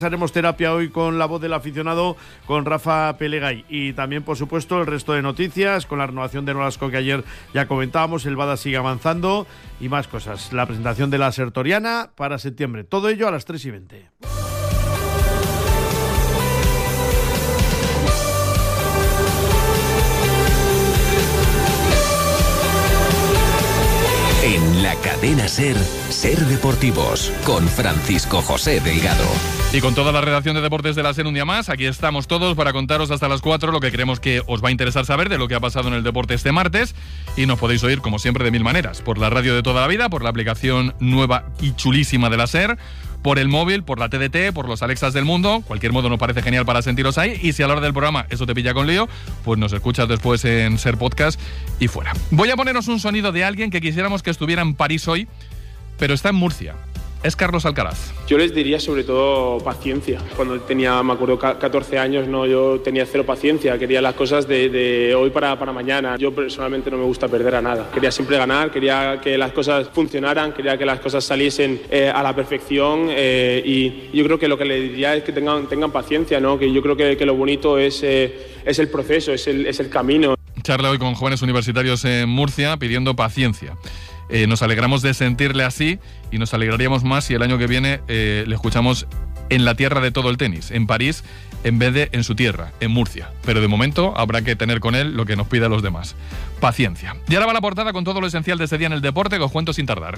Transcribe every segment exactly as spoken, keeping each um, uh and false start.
Haremos terapia hoy con la voz del aficionado, con Rafa Pelegay, y también, por supuesto, el resto de noticias, con la renovación de Nolasco que ayer ya comentábamos, el Bada sigue avanzando y más cosas. La presentación de la Sertoriana para septiembre. Todo ello a las tres y veinte. En la cadena SER, SER Deportivos, con Francisco José Delgado. Y con toda la redacción de deportes de la SER un día más, aquí estamos todos para contaros hasta las cuatro lo que creemos que os va a interesar saber de lo que ha pasado en el deporte este martes, y nos podéis oír como siempre de mil maneras, por la radio de toda la vida, por la aplicación nueva y chulísima de la SER, por el móvil, por la T D T, por los Alexas del mundo. Cualquier modo nos parece genial para sentiros ahí, y si a la hora del programa eso te pilla con lío, pues nos escuchas después en SER Podcast y fuera. Voy a poneros un sonido de alguien que quisiéramos que estuviera en París hoy, pero está en Murcia. Es Carlos Alcaraz. Yo les diría sobre todo paciencia. Cuando tenía, me acuerdo, catorce años, no, yo tenía cero paciencia. Quería las cosas de, de hoy para, para mañana. Yo personalmente no me gusta perder a nada. Quería siempre ganar, quería que las cosas funcionaran, quería que las cosas saliesen eh, a la perfección eh, y yo creo que lo que les diría es que tengan, tengan paciencia, ¿no? Que yo creo que, que lo bonito es, eh, es el proceso, es el, es el camino. Charla hoy con jóvenes universitarios en Murcia pidiendo paciencia. Eh, nos alegramos de sentirle así y nos alegraríamos más si el año que viene eh, le escuchamos en la tierra de todo el tenis, en París, en vez de en su tierra, en Murcia. Pero de momento habrá que tener con él lo que nos pida a los demás. Paciencia. Y ahora va la portada con todo lo esencial de este día en el deporte, que os cuento sin tardar.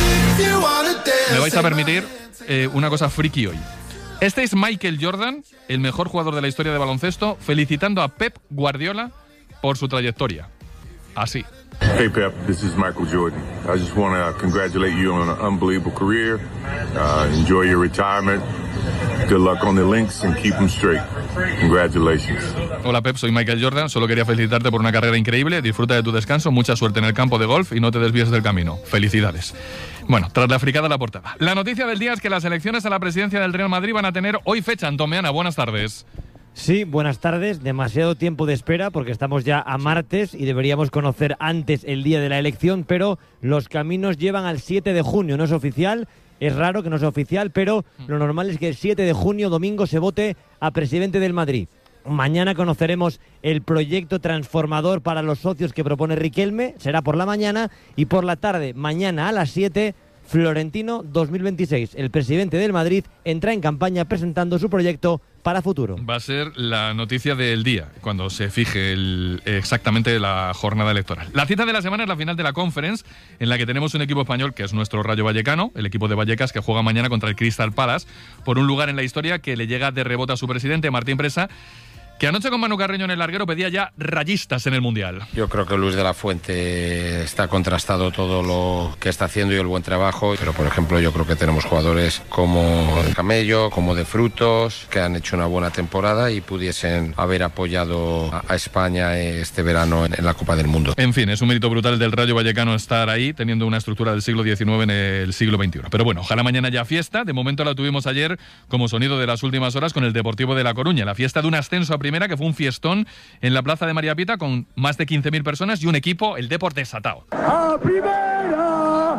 Me vais a permitir eh, una cosa friki hoy. Este es Michael Jordan, el mejor jugador de la historia de baloncesto, felicitando a Pep Guardiola por su trayectoria. Así. Hey Pep, this is Michael Jordan. I just want to congratulate you on an unbelievable career. Uh, enjoy your retirement. Good luck on the links and keep them straight. Congratulations. Hola Pep, soy Michael Jordan. Solo quería felicitarte por una carrera increíble. Disfruta de tu descanso, mucha suerte en el campo de golf y no te desvíes del camino. Felicidades. Bueno, tras la fricada la portada. La noticia del día es que las elecciones a la presidencia del Real Madrid van a tener hoy fecha. Antón Meana, buenas tardes. Sí, buenas tardes. Demasiado tiempo de espera porque estamos ya a martes y deberíamos conocer antes el día de la elección, pero los caminos llevan al siete de junio. No es oficial, es raro que no sea oficial, pero lo normal es que el siete de junio, domingo, se vote a presidente del Madrid. Mañana conoceremos el proyecto transformador para los socios que propone Riquelme, será por la mañana, y por la tarde, mañana a las siete, Florentino dos mil veintiséis. El presidente del Madrid entra en campaña presentando su proyecto para futuro. Va a ser la noticia del día, cuando se fije el, exactamente la jornada electoral. La cita de la semana es la final de la Conference, en la que tenemos un equipo español que es nuestro Rayo Vallecano, el equipo de Vallecas, que juega mañana contra el Crystal Palace, por un lugar en la historia que le llega de rebote a su presidente, Martín Presa, que anoche con Manu Carreño en el larguero pedía ya rayistas en el Mundial. Yo creo que Luis de la Fuente está contrastado todo lo que está haciendo y el buen trabajo, pero por ejemplo yo creo que tenemos jugadores como de Camello, como de Frutos, que han hecho una buena temporada y pudiesen haber apoyado a España este verano en la Copa del Mundo. En fin, es un mérito brutal del Rayo Vallecano estar ahí, teniendo una estructura del siglo diecinueve en el siglo veintiuno. Pero bueno, ojalá mañana ya fiesta. De momento la tuvimos ayer como sonido de las últimas horas con el Deportivo de La Coruña, la fiesta de un ascenso a primera, que fue un fiestón en la plaza de María Pita con más de quince mil personas y un equipo, el Depor desatado. ¡A primera!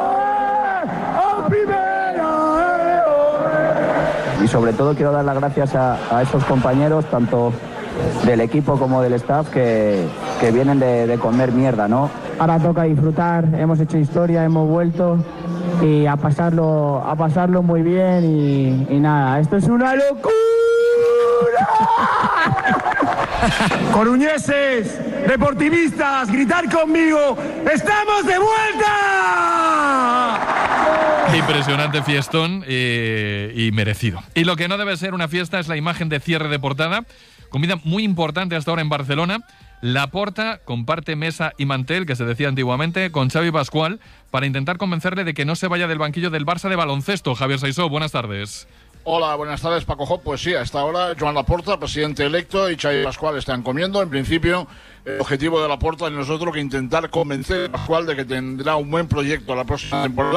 ¡A primera! Y sobre todo quiero dar las gracias a, a esos compañeros, tanto del equipo como del staff, que, que vienen de, de comer mierda, ¿no? Ahora toca disfrutar, hemos hecho historia, hemos vuelto y a pasarlo, a pasarlo muy bien y, y nada, esto es una locura. Coruñeses, deportivistas, gritar conmigo, ¡estamos de vuelta! Impresionante fiestón eh, y merecido. Y lo que no debe ser una fiesta es la imagen de cierre de portada. Comida muy importante hasta ahora en Barcelona. Laporta comparte mesa y mantel, que se decía antiguamente, con Xavi Pascual para intentar convencerle de que no se vaya del banquillo del Barça de baloncesto. Javier Saisó, buenas tardes. Hola, buenas tardes, Paco Job. Pues sí, hasta ahora Joan Laporta, presidente electo, y Xavi Pascual están comiendo. En principio, el objetivo de Laporta no es otro que intentar convencer a Pascual de que tendrá un buen proyecto la próxima temporada,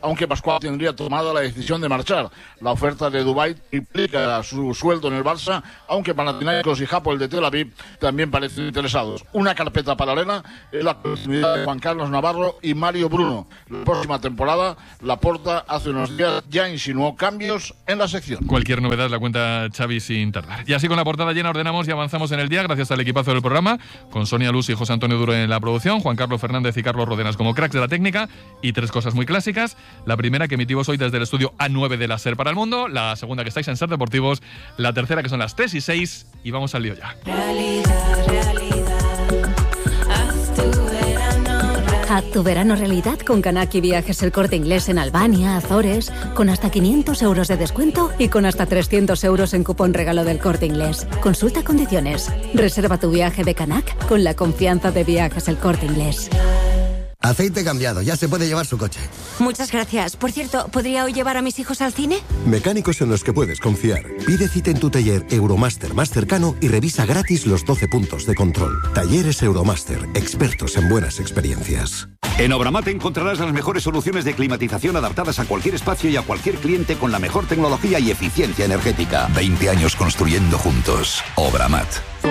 aunque Pascual tendría tomada la decisión de marchar. La oferta de Dubái implica su sueldo en el Barça, aunque Panathinaikos y Hapoel de Tel Aviv también parecen interesados. Una carpeta paralela es la continuidad de Juan Carlos Navarro y Mario Bruno. La próxima temporada, Laporta hace unos días ya insinuó cambios en la sección. Cualquier novedad la cuenta Xavi sin tardar. Y así con la portada llena ordenamos y avanzamos en el día gracias al equipazo del programa, con Sonia Luz y José Antonio Duro en la producción, Juan Carlos Fernández y Carlos Rodenas como cracks de la técnica, y tres cosas muy clásicas. La primera que emitimos hoy desde el estudio A nueve de la SER para el mundo, la segunda que estáis en SER Deportivos, la tercera que son las tres y seis, y vamos al lío ya. Realidad, realidad, haz tu verano, realidad. Haz tu verano realidad con Canaki Viajes El Corte Inglés en Albania, Azores, con hasta quinientos euros de descuento y con hasta trescientos euros en cupón regalo del Corte Inglés. Consulta condiciones. Reserva tu viaje de Canac con la confianza de Viajes El Corte Inglés. Aceite cambiado, ya se puede llevar su coche. Muchas gracias. Por cierto, ¿podría hoy llevar a mis hijos al cine? Mecánicos en los que puedes confiar. Pide cita en tu taller Euromaster más cercano y revisa gratis los doce puntos de control. Talleres Euromaster, expertos en buenas experiencias. En Obramat encontrarás las mejores soluciones de climatización adaptadas a cualquier espacio y a cualquier cliente con la mejor tecnología y eficiencia energética. veinte años construyendo juntos. Obramat.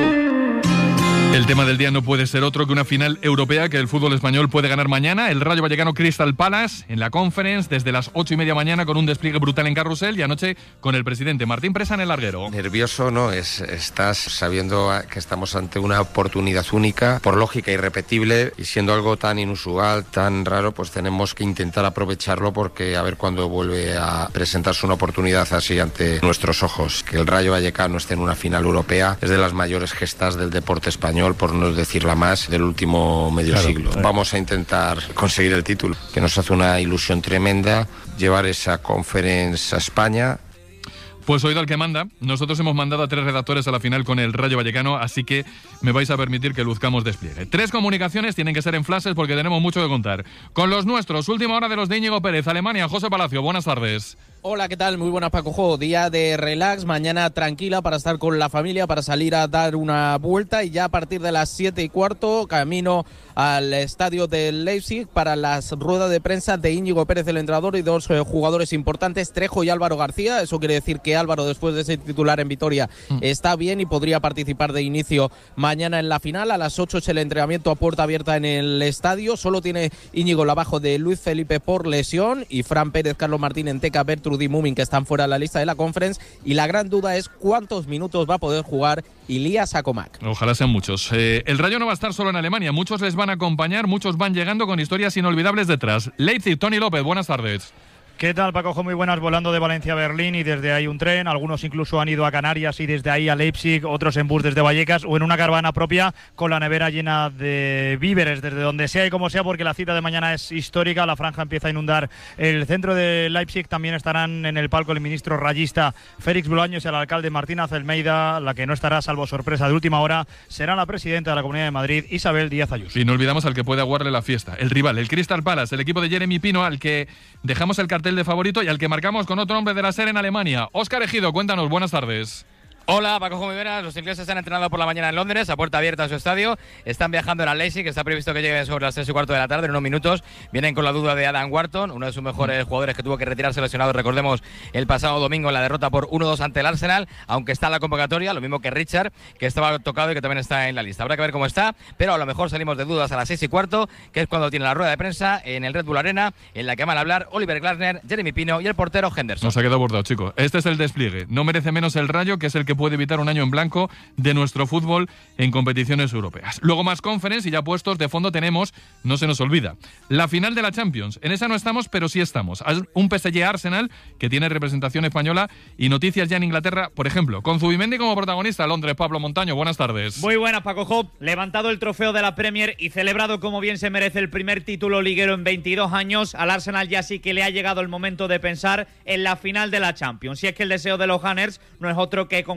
El tema del día no puede ser otro que una final europea que el fútbol español puede ganar mañana. El Rayo Vallecano Crystal Palace en la Conference desde las ocho y media mañana con un despliegue brutal en carrusel, y anoche con el presidente Martín Presa en el larguero. Nervioso no es, estás sabiendo que estamos ante una oportunidad única, por lógica irrepetible, y siendo algo tan inusual, tan raro, pues tenemos que intentar aprovecharlo, porque a ver cuándo vuelve a presentarse una oportunidad así ante nuestros ojos. Que el Rayo Vallecano esté en una final europea es de las mayores gestas del deporte español, por no decir la más, del último medio claro, siglo. Claro. Vamos a intentar conseguir el título, que nos hace una ilusión tremenda llevar esa Conference a España. Pues oído al que manda, nosotros hemos mandado a tres redactores a la final con el Rayo Vallecano, así que me vais a permitir que luzcamos despliegue. Tres comunicaciones tienen que ser en flashes porque tenemos mucho que contar. Con los nuestros, última hora de los de Íñigo Pérez, Alemania, José Palacio, buenas tardes. Hola, ¿qué tal? Muy buenas, Paco Jo. Día de relax, mañana tranquila para estar con la familia, para salir a dar una vuelta, y ya a partir de las siete y cuarto, camino al estadio del Leipzig para las ruedas de prensa de Íñigo Pérez, el entrenador, y dos eh, jugadores importantes, Trejo y Álvaro García. Eso quiere decir que Álvaro, después de ser titular en Vitoria, mm. está bien y podría participar de inicio mañana en la final. A las ocho es el entrenamiento a puerta abierta en el estadio. Solo tiene Íñigo la baja de Luis Felipe por lesión, y Fran Pérez, Carlos Martín, Enteca, Bertrud y Mumin, que están fuera de la lista de la Conference, y la gran duda es cuántos minutos va a poder jugar Ilías Acomac. Ojalá sean muchos. Eh, el Rayo no va a estar solo en Alemania, muchos les van a acompañar, muchos van llegando con historias inolvidables detrás. Leipzig, Tony López, buenas tardes. ¿Qué tal, Paco? Muy buenas, volando de Valencia a Berlín y desde ahí un tren. Algunos incluso han ido a Canarias y desde ahí a Leipzig, otros en bus desde Vallecas o en una caravana propia con la nevera llena de víveres desde donde sea y como sea, porque la cita de mañana es histórica. La franja empieza a inundar el centro de Leipzig. También estarán en el palco el ministro rayista Félix Bolaños y el alcalde Martín Azelmeida. La que no estará, salvo sorpresa de última hora, será la presidenta de la Comunidad de Madrid, Isabel Díaz Ayuso. Y no olvidamos al que puede aguarle la fiesta, el rival, el Crystal Palace, el equipo de Jeremy Pino, al que dejamos el cartel de favorito y al que marcamos con otro hombre de la SER en Alemania. Óscar Ejido, cuéntanos, buenas tardes. Hola, Paco muy buenas. Los ingleses han entrenado por la mañana en Londres, a puerta abierta a su estadio. Están viajando al Leipzig, que está previsto que lleguen sobre las tres y cuarto de la tarde, en unos minutos. Vienen con la duda de Adam Wharton, uno de sus mejores jugadores que tuvo que retirarse lesionado, recordemos, el pasado domingo en la derrota por uno dos ante el Arsenal, aunque está en la convocatoria, lo mismo que Richard, que estaba tocado y que también está en la lista. Habrá que ver cómo está, pero a lo mejor salimos de dudas a las seis y cuarto, que es cuando tiene la rueda de prensa en el Red Bull Arena, en la que van a hablar Oliver Glasner, Jeremy Pino y el portero Henderson. Nos ha quedado bordado, chicos. Este es el despliegue. No merece menos el Rayo, que es el que puede evitar un año en blanco de nuestro fútbol en competiciones europeas. Luego más Conference, y ya puestos de fondo tenemos, no se nos olvida, la final de la Champions. En esa no estamos, pero sí estamos. Un P S G Arsenal que tiene representación española, y noticias ya en Inglaterra, por ejemplo, con Zubimendi como protagonista. Londres, Pablo Montaño, buenas tardes. Muy buenas, Paco Job. Levantado el trofeo de la Premier y celebrado como bien se merece el primer título liguero en veintidós años, al Arsenal ya sí que le ha llegado el momento de pensar en la final de la Champions. Y es que el deseo de los Gunners no es otro que con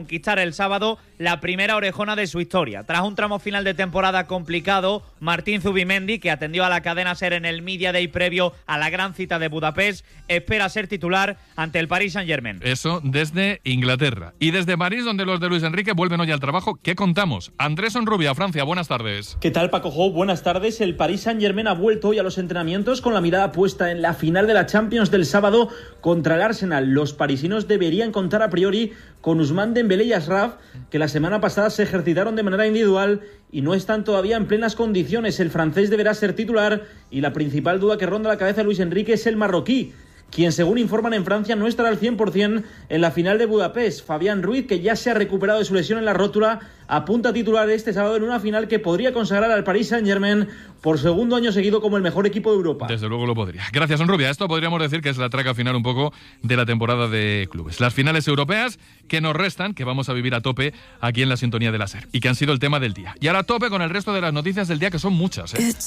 conquistar el sábado la primera orejona de su historia. Tras un tramo final de temporada complicado, Martín Zubimendi, que atendió a la cadena SER en el Media Day previo a la gran cita de Budapest, espera ser titular ante el Paris Saint-Germain. Eso desde Inglaterra. Y desde París, donde los de Luis Enrique vuelven hoy al trabajo, ¿qué contamos? Andrés Onrubia, Francia, buenas tardes. ¿Qué tal, Paco Jo? Buenas tardes. El Paris Saint-Germain ha vuelto hoy a los entrenamientos con la mirada puesta en la final de la Champions del sábado contra el Arsenal. Los parisinos deberían contar a priori con Ousmane Dembélé y Achraf, que la semana pasada se ejercitaron de manera individual y no están todavía en plenas condiciones. El francés deberá ser titular y la principal duda que ronda la cabeza de Luis Enrique es el marroquí, quien según informan en Francia no estará al cien por ciento en la final de Budapest. Fabián Ruiz, que ya se ha recuperado de su lesión en la rótula, apunta a titular este sábado en una final que podría consagrar al Paris Saint-Germain por segundo año seguido como el mejor equipo de Europa. Desde luego lo podría. Gracias, Onrubia. Esto podríamos decir que es la traca final un poco de la temporada de clubes. Las finales europeas que nos restan, que vamos a vivir a tope aquí en la sintonía de la SER y que han sido el tema del día. Y ahora a tope con el resto de las noticias del día, que son muchas, ¿eh?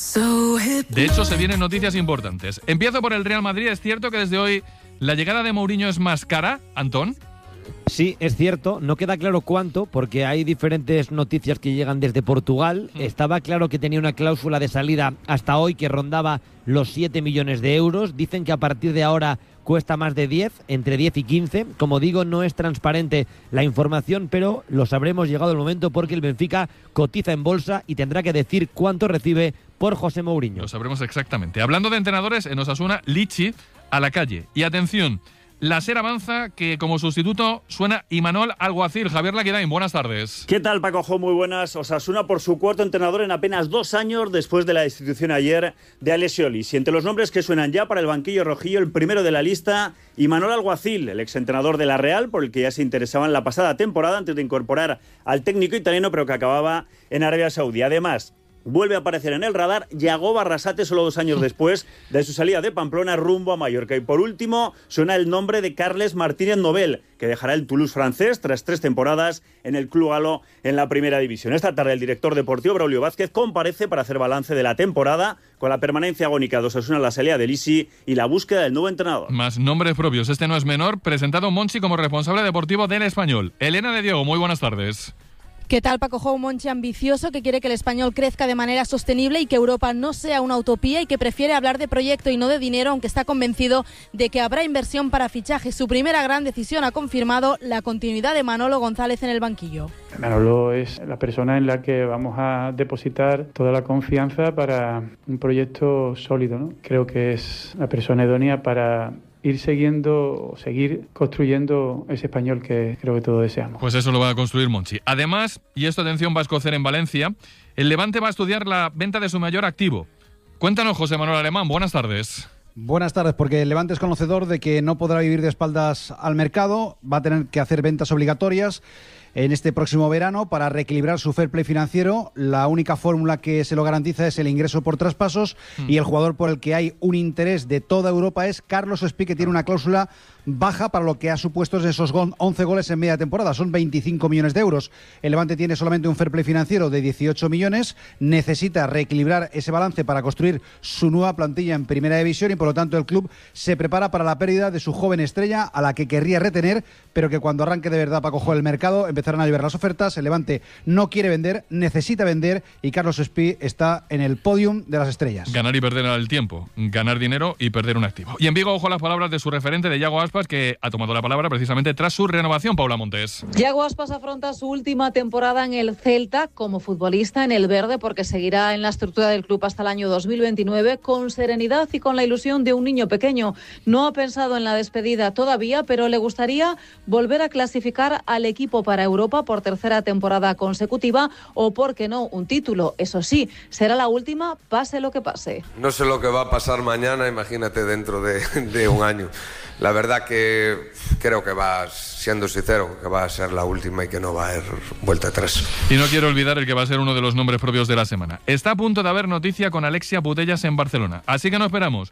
De hecho, se vienen noticias importantes. Empiezo por el Real Madrid. Es cierto que desde hoy la llegada de Mourinho es más cara, Antón. Sí, es cierto, no queda claro cuánto, porque hay diferentes noticias que llegan desde Portugal. Mm. Estaba claro que tenía una cláusula de salida hasta hoy que rondaba los siete millones de euros. Dicen que a partir de ahora cuesta más de diez, entre diez y quince. Como digo, no es transparente la información, pero lo sabremos llegado el momento, porque el Benfica cotiza en bolsa y tendrá que decir cuánto recibe por José Mourinho. Lo sabremos exactamente. Hablando de entrenadores, en Osasuna, Lichi a la calle. Y atención, la SER avanza que como sustituto suena Imanol Alguacil. Javier Laquidain, buenas tardes. ¿Qué tal, Paco Jo? Muy buenas. Osasuna por su cuarto entrenador en apenas dos años después de la destitución ayer de Alessio Olis. Y entre los nombres que suenan ya para el banquillo rojillo, el primero de la lista, Imanol Alguacil, el exentrenador de la Real, por el que ya se interesaba en la pasada temporada antes de incorporar al técnico italiano, pero que acababa en Arabia Saudí. Además, vuelve a aparecer en el radar Yago Barrasate solo dos años después de su salida de Pamplona rumbo a Mallorca. Y por último, suena el nombre de Carles Martínez Nobel, que dejará el Toulouse francés tras tres temporadas en el club galo en la primera división. Esta tarde el director deportivo Braulio Vázquez comparece para hacer balance de la temporada con la permanencia agónica de Osasuna, la salida de Lisi y la búsqueda del nuevo entrenador. Más nombres propios, este no es menor, presentado Monchi como responsable deportivo del Español. Elena de Diego, muy buenas tardes. ¿Qué tal, Paco Jo? Un Monchi ambicioso que quiere que el Español crezca de manera sostenible y que Europa no sea una utopía, y que prefiere hablar de proyecto y no de dinero, aunque está convencido de que habrá inversión para fichajes. Su primera gran decisión ha confirmado la continuidad de Manolo González en el banquillo. Manolo es la persona en la que vamos a depositar toda la confianza para un proyecto sólido, ¿no? Creo que es la persona idónea para ir siguiendo, seguir construyendo ese Español que creo que todos deseamos. Pues eso lo va a construir Monchi. Además, y esto atención va a escocer en Valencia, el Levante va a estudiar la venta de su mayor activo. Cuéntanos, José Manuel Alemán, buenas tardes. Buenas tardes, porque el Levante es conocedor de que no podrá vivir de espaldas al mercado, va a tener que hacer ventas obligatorias en este próximo verano para reequilibrar su fair play financiero. La única fórmula que se lo garantiza es el ingreso por traspasos, mm. y el jugador por el que hay un interés de toda Europa es Carlos Espí, que tiene una cláusula baja para lo que ha supuesto esos once goles en media temporada. Son veinticinco millones de euros. El Levante tiene solamente un fair play financiero de dieciocho millones. Necesita reequilibrar ese balance para construir su nueva plantilla en primera división, y por lo tanto el club se prepara para la pérdida de su joven estrella, a la que querría retener, pero que cuando arranque de verdad para coger el mercado empezarán a llover las ofertas. El Levante no quiere vender, necesita vender, y Carlos Espí está en el podium de las estrellas. Ganar y perder al tiempo, ganar dinero y perder un activo. Y en Vigo, ojo a las palabras de su referente, de Yago Aspas, que ha tomado la palabra precisamente tras su renovación. Paula Montes. Yago Aspas afronta su última temporada en el Celta como futbolista en el verde, porque seguirá en la estructura del club hasta el año dos mil veintinueve con serenidad y con la ilusión de un niño pequeño. No ha pensado en la despedida todavía, pero le gustaría volver a clasificar al equipo para Europa por tercera temporada consecutiva, o, por qué no, un título. Eso sí, será la última, pase lo que pase. No sé lo que va a pasar mañana, imagínate dentro de, de un año. La verdad que creo que va, siendo sincero, que va a ser la última y que no va a haber vuelta atrás. Y no quiero olvidar el que va a ser uno de los nombres propios de la semana. Está a punto de haber noticia con Alexia Putellas en Barcelona, así que no esperamos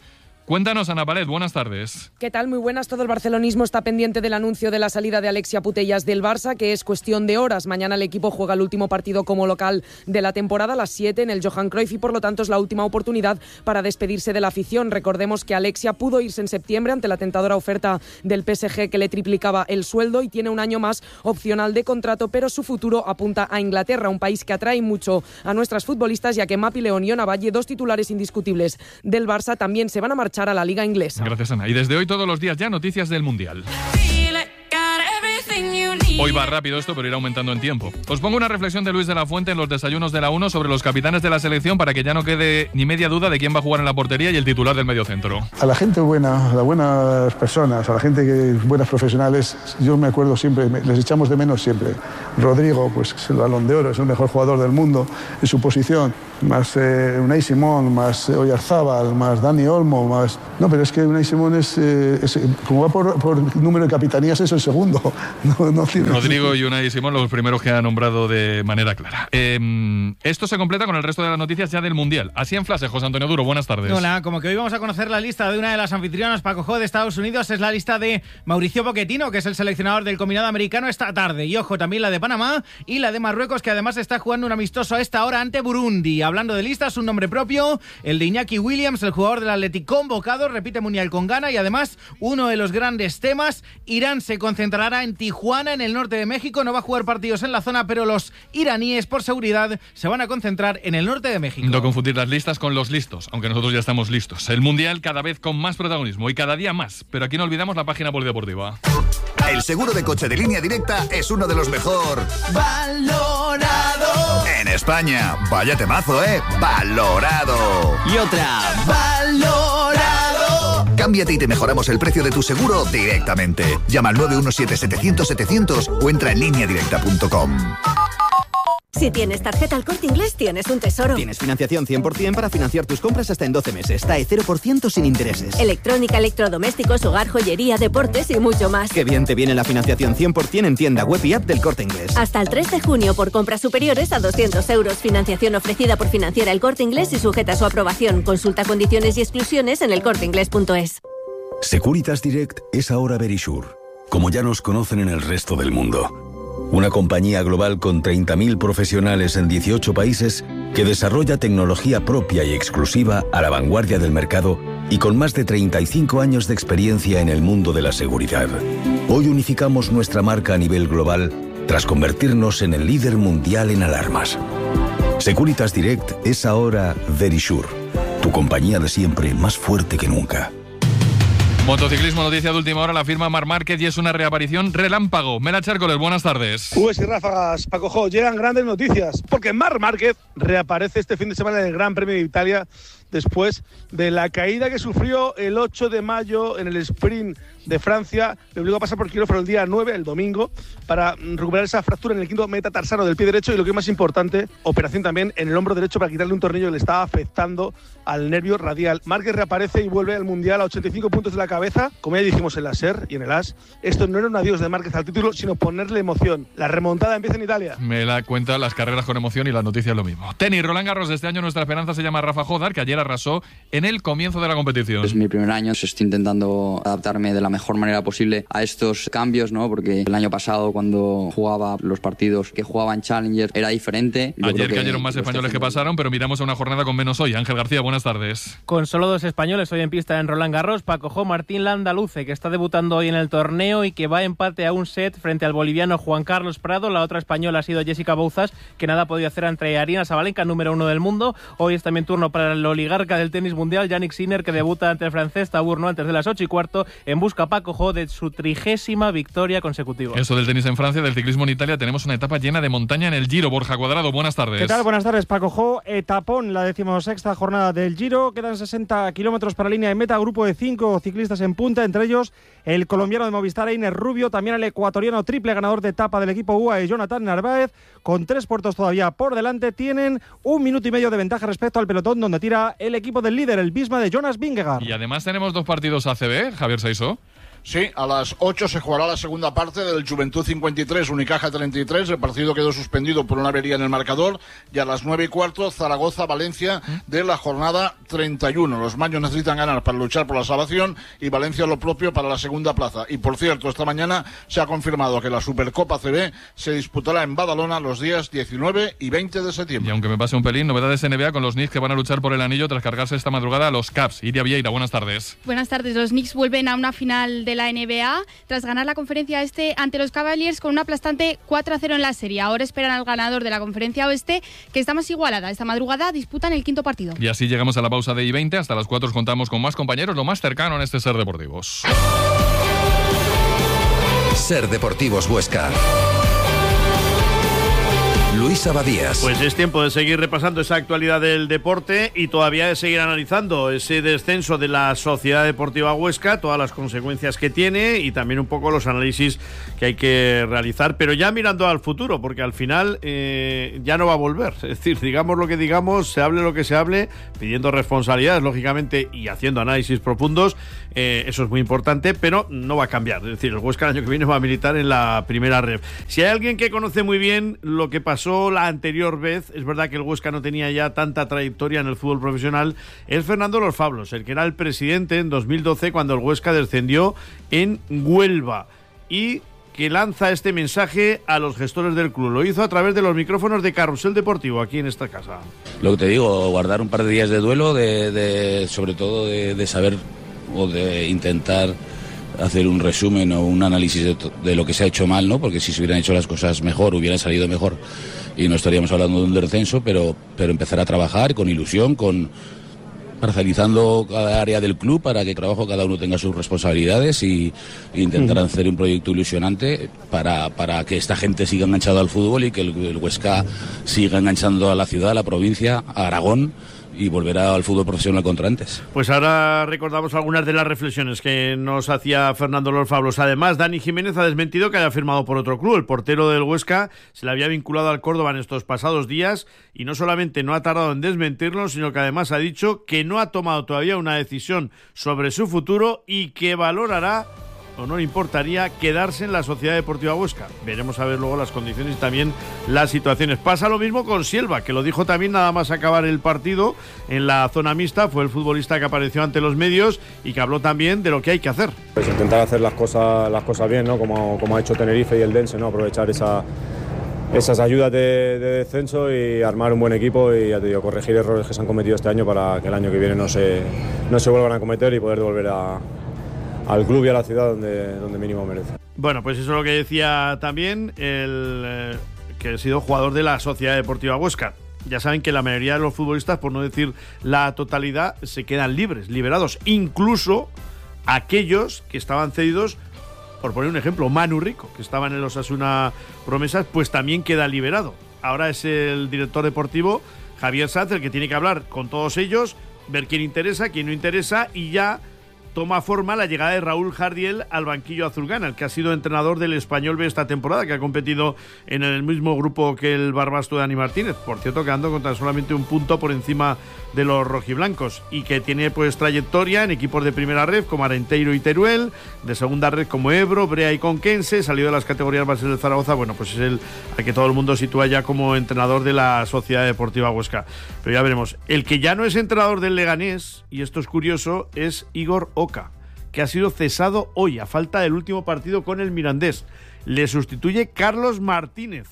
Cuéntanos, Ana Palet, buenas tardes. ¿Qué tal? Muy buenas. Todo el barcelonismo está pendiente del anuncio de la salida de Alexia Putellas del Barça, que es cuestión de horas. Mañana el equipo juega el último partido como local de la temporada a las siete en el Johan Cruyff y por lo tanto es la última oportunidad para despedirse de la afición. Recordemos que Alexia pudo irse en septiembre ante la tentadora oferta del P S G que le triplicaba el sueldo y tiene un año más opcional de contrato, pero su futuro apunta a Inglaterra, un país que atrae mucho a nuestras futbolistas, ya que Mapi León y Ona Valle, dos titulares indiscutibles del Barça, también se van a marchar a la Liga Inglesa. Gracias, Ana. Y desde hoy todos los días ya noticias del Mundial. Hoy va rápido esto, pero irá aumentando en tiempo. Os pongo una reflexión de Luis de la Fuente en los desayunos de la uno sobre los capitanes de la selección para que ya no quede ni media duda de quién va a jugar en la portería y el titular del mediocentro. A la gente buena, a las buenas personas, a la gente que buenas profesionales, yo me acuerdo siempre, les echamos de menos siempre. Rodrigo, pues es el Balón de Oro, es el mejor jugador del mundo en su posición, más eh, Unai Simón, más eh, Oyarzábal, más Dani Olmo, más... No, pero es que Unai Simón es, eh, es como va por, por número de capitanías, es el segundo. No, no, Rodrigo y Unai Simón, los primeros que ha nombrado de manera clara. Eh, esto se completa con el resto de las noticias ya del Mundial. Así en flash, José Antonio Duro, buenas tardes. Hola, como que hoy vamos a conocer la lista de una de las anfitrionas Paco Jo de Estados Unidos, es la lista de Mauricio Pochettino, que es el seleccionador del combinado americano esta tarde. Y ojo, también la de Panamá y la de Marruecos, que además está jugando un amistoso a esta hora ante Burundi. Hablando de listas, un nombre propio, el de Iñaki Williams, el jugador del Athletic convocado, repite Mundial con Ghana y además uno de los grandes temas, Irán se concentrará en Tijuana, en el norte de México, no va a jugar partidos en la zona, pero los iraníes, por seguridad, se van a concentrar en el norte de México. No confundir las listas con los listos, aunque nosotros ya estamos listos. El Mundial cada vez con más protagonismo y cada día más, pero aquí no olvidamos la página polideportiva. El seguro de coche de Línea Directa es uno de los mejor valorado en España. Vaya temazo, ¿eh? Valorado. Y otra, valorado. Cámbiate y te mejoramos el precio de tu seguro directamente. Llama al nueve uno siete, setecientos, setecientos o entra en línea directa punto com. Si tienes tarjeta El Corte Inglés, tienes un tesoro. Tienes financiación cien por ciento para financiar tus compras hasta en doce meses. T A E cero por ciento sin intereses. Electrónica, electrodomésticos, hogar, joyería, deportes y mucho más. Qué bien te viene la financiación cien por ciento en tienda web y app del Corte Inglés. Hasta el tres de junio por compras superiores a doscientos euros. Financiación ofrecida por Financiera El Corte Inglés y sujeta a su aprobación. Consulta condiciones y exclusiones en el corte inglés punto es. Securitas Direct es ahora Verisure, como ya nos conocen en el resto del mundo. Una compañía global con treinta mil profesionales en dieciocho países que desarrolla tecnología propia y exclusiva a la vanguardia del mercado y con más de treinta y cinco años de experiencia en el mundo de la seguridad. Hoy unificamos nuestra marca a nivel global tras convertirnos en el líder mundial en alarmas. Securitas Direct es ahora Verisure, tu compañía de siempre más fuerte que nunca. Motociclismo, noticia de última hora, la firma Marc Márquez y es una reaparición relámpago. Mela Chércoles, buenas tardes. Ubes y ráfagas, Paco Jo, llegan grandes noticias, porque Marc Márquez reaparece este fin de semana en el Gran Premio de Italia después de la caída que sufrió el ocho de mayo en el sprint de Francia. Le obligó a pasar por quirófano el día nueve, el domingo, para recuperar esa fractura en el quinto metatarsano del pie derecho y lo que es más importante, operación también en el hombro derecho para quitarle un tornillo que le estaba afectando al nervio radial. Márquez reaparece y vuelve al Mundial a ochenta y cinco puntos de la cabeza, como ya dijimos en la SER y en el A S. Esto no era un adiós de Márquez al título, sino ponerle emoción. La remontada empieza en Italia. Me la cuenta las carreras con emoción y las noticias lo mismo. Tenis, Roland Garros, de este año nuestra esperanza se llama Rafa Jodar, que ayer arrasó en el comienzo de la competición. Es mi primer año, estoy intentando adaptarme de la mejor manera posible a estos cambios, ¿no? Porque el año pasado cuando jugaba los partidos que jugaba en Challenger era diferente. Yo ayer que cayeron más españoles que pasaron, pero miramos a una jornada con menos hoy. Ángel García, buenas tardes. Con solo dos españoles hoy en pista en Roland Garros, Paco Jo, Martín Landaluce, que está debutando hoy en el torneo y que va a empate a un set frente al boliviano Juan Carlos Prado. La otra española ha sido Jessica Bouzas, que nada ha podido hacer ante Aryna Sabalenka, número uno del mundo. Hoy es también turno para el oligarca del tenis mundial, Yannick Sinner, que debuta ante el francés Taburno antes de las ocho y cuarto, en busca Paco Jo de su trigésima victoria consecutiva. Eso del tenis en Francia, del ciclismo en Italia, tenemos una etapa llena de montaña en el Giro. Borja Cuadrado, buenas tardes. ¿Qué tal? Buenas tardes, Paco Jo. Etapón, la decimosexta jornada del Giro. Quedan sesenta kilómetros para la línea de meta. Grupo de cinco ciclistas en punta, entre ellos el colombiano de Movistar, Einer Rubio, también el ecuatoriano triple ganador de etapa del equipo U A E, Jonathan Narváez, con tres puertos todavía por delante. Tienen un minuto y medio de ventaja respecto al pelotón, donde tira el equipo del líder, el Bisma de Jonas Vingegaard. Y además tenemos dos partidos A C B, Javier Saisó. Sí, a las ocho se jugará la segunda parte del Juventud cincuenta y tres, Unicaja treinta y tres. El partido quedó suspendido por una avería en el marcador. Y a las nueve y cuarto, Zaragoza-Valencia de la jornada treinta y uno. Los maños necesitan ganar para luchar por la salvación y Valencia lo propio para la segunda plaza. Y por cierto, esta mañana se ha confirmado que la Supercopa C B se disputará en Badalona los días diecinueve y veinte de septiembre. Y aunque me pase un pelín, novedades N B A con los Knicks que van a luchar por el anillo tras cargarse esta madrugada a los Cavs. Iria Vieira, buenas tardes. Buenas tardes. Los Knicks vuelven a una final de la N B A tras ganar la conferencia este ante los Cavaliers con un aplastante cuatro a cero en la serie. Ahora esperan al ganador de la conferencia oeste, que está más igualada. Esta madrugada disputan el quinto partido. Y así llegamos a la pausa de I veinte. Hasta las cuatro os contamos con más compañeros, lo más cercano en este Ser Deportivos. Ser Deportivos Huesca. Luis Abadías. Pues es tiempo de seguir repasando esa actualidad del deporte y todavía de seguir analizando ese descenso de la Sociedad Deportiva Huesca, todas las consecuencias que tiene y también un poco los análisis que hay que realizar, pero ya mirando al futuro, porque al final eh, ya no va a volver. Es decir, digamos lo que digamos, se hable lo que se hable, pidiendo responsabilidades, lógicamente, y haciendo análisis profundos, eh, eso es muy importante, pero no va a cambiar. Es decir, el Huesca el año que viene va a militar en la primera ref. Si hay alguien que conoce muy bien lo que pasó la anterior vez, es verdad que el Huesca no tenía ya tanta trayectoria en el fútbol profesional, es Fernando Los Fablos, el que era el presidente en dos mil doce cuando el Huesca descendió en Huelva y que lanza este mensaje a los gestores del club. Lo hizo a través de los micrófonos de Carrusel Deportivo aquí en esta casa. Lo que te digo, guardar un par de días de duelo, de, de sobre todo de, de saber o de intentar hacer un resumen o un análisis de, de lo que se ha hecho mal, ¿no? Porque si se hubieran hecho las cosas mejor, hubieran salido mejor y no estaríamos hablando de un descenso, pero, pero empezar a trabajar con ilusión, con parcializando cada área del club para que trabajo cada uno tenga sus responsabilidades y, e intentar uh-huh. hacer un proyecto ilusionante para, para que esta gente siga enganchada al fútbol y que el, el Huesca siga enganchando a la ciudad, a la provincia, a Aragón, y volverá al fútbol profesional contra antes. Pues ahora recordamos algunas de las reflexiones que nos hacía Fernando Los Fablos. Además, Dani Jiménez ha desmentido que haya firmado por otro club. El portero del Huesca se le había vinculado al Córdoba en estos pasados días y no solamente no ha tardado en desmentirlo, sino que además ha dicho que no ha tomado todavía una decisión sobre su futuro y que valorará o no le importaría quedarse en la Sociedad Deportiva Huesca. Veremos a ver luego las condiciones y también las situaciones. Pasa lo mismo con Silva, que lo dijo también nada más acabar el partido en la zona mixta. Fue el futbolista que apareció ante los medios y que habló también de lo que hay que hacer. Pues intentar hacer las cosas, las cosas bien, ¿no? Como, como ha hecho Tenerife y el Dense, ¿no? Aprovechar esa, esas ayudas de, de descenso y armar un buen equipo y, ya te digo, corregir errores que se han cometido este año para que el año que viene no se, no se vuelvan a cometer y poder devolver a al club y a la ciudad donde, donde mínimo merece. Bueno, pues eso es lo que decía también el eh, que ha sido jugador de la Sociedad Deportiva Huesca. Ya saben que la mayoría de los futbolistas, por no decir la totalidad, se quedan libres, liberados. Incluso aquellos que estaban cedidos, por poner un ejemplo, Manu Rico, que estaba en el Osasuna Promesas, pues también queda liberado. Ahora es el director deportivo, Javier Sanz, el que tiene que hablar con todos ellos, ver quién interesa, quién no interesa y ya toma forma la llegada de Raúl Jardiel al banquillo azulgrana, el que ha sido entrenador del Español B esta temporada, que ha competido en el mismo grupo que el Barbastro de Dani Martínez, por cierto quedando con tan solamente un punto por encima de los rojiblancos, y que tiene pues trayectoria en equipos de primera red como Arenteiro y Teruel, de segunda red como Ebro, Brea y Conquense, salió de las categorías bases del Zaragoza. Bueno, pues es el al que todo el mundo sitúa ya como entrenador de la Sociedad Deportiva Huesca. Pero ya veremos. El que ya no es entrenador del Leganés, y esto es curioso, es Igor Oca, que ha sido cesado hoy a falta del último partido con el Mirandés. Le sustituye Carlos Martínez.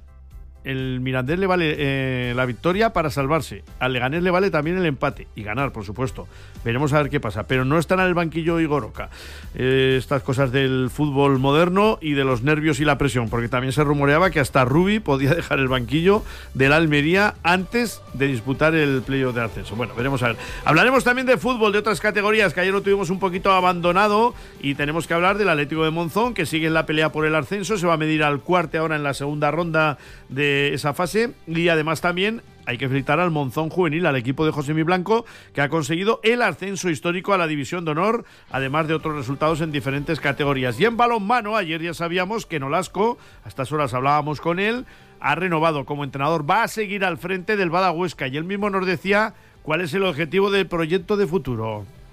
El Mirandés le vale eh, la victoria para salvarse. Al Leganés le vale también el empate y ganar, por supuesto. Veremos a ver qué pasa. Pero no están en el banquillo Igor Oca. Eh, estas cosas del fútbol moderno y de los nervios y la presión, porque también se rumoreaba que hasta Rubi podía dejar el banquillo de la Almería antes de disputar el playoff de ascenso. Bueno, veremos a ver. Hablaremos también de fútbol, de otras categorías que ayer lo tuvimos un poquito abandonado, y tenemos que hablar del Atlético de Monzón, que sigue en la pelea por el ascenso. Se va a medir al cuarte ahora en la segunda ronda de esa fase, y además también hay que felicitar al Monzón Juvenil, al equipo de José Mi Blanco, que ha conseguido el ascenso histórico a la División de Honor, además de otros resultados en diferentes categorías. Y en balonmano, ayer ya sabíamos que Nolasco, a estas horas hablábamos con él, ha renovado como entrenador, va a seguir al frente del Bada Huesca, y él mismo nos decía cuál es el objetivo del proyecto de futuro.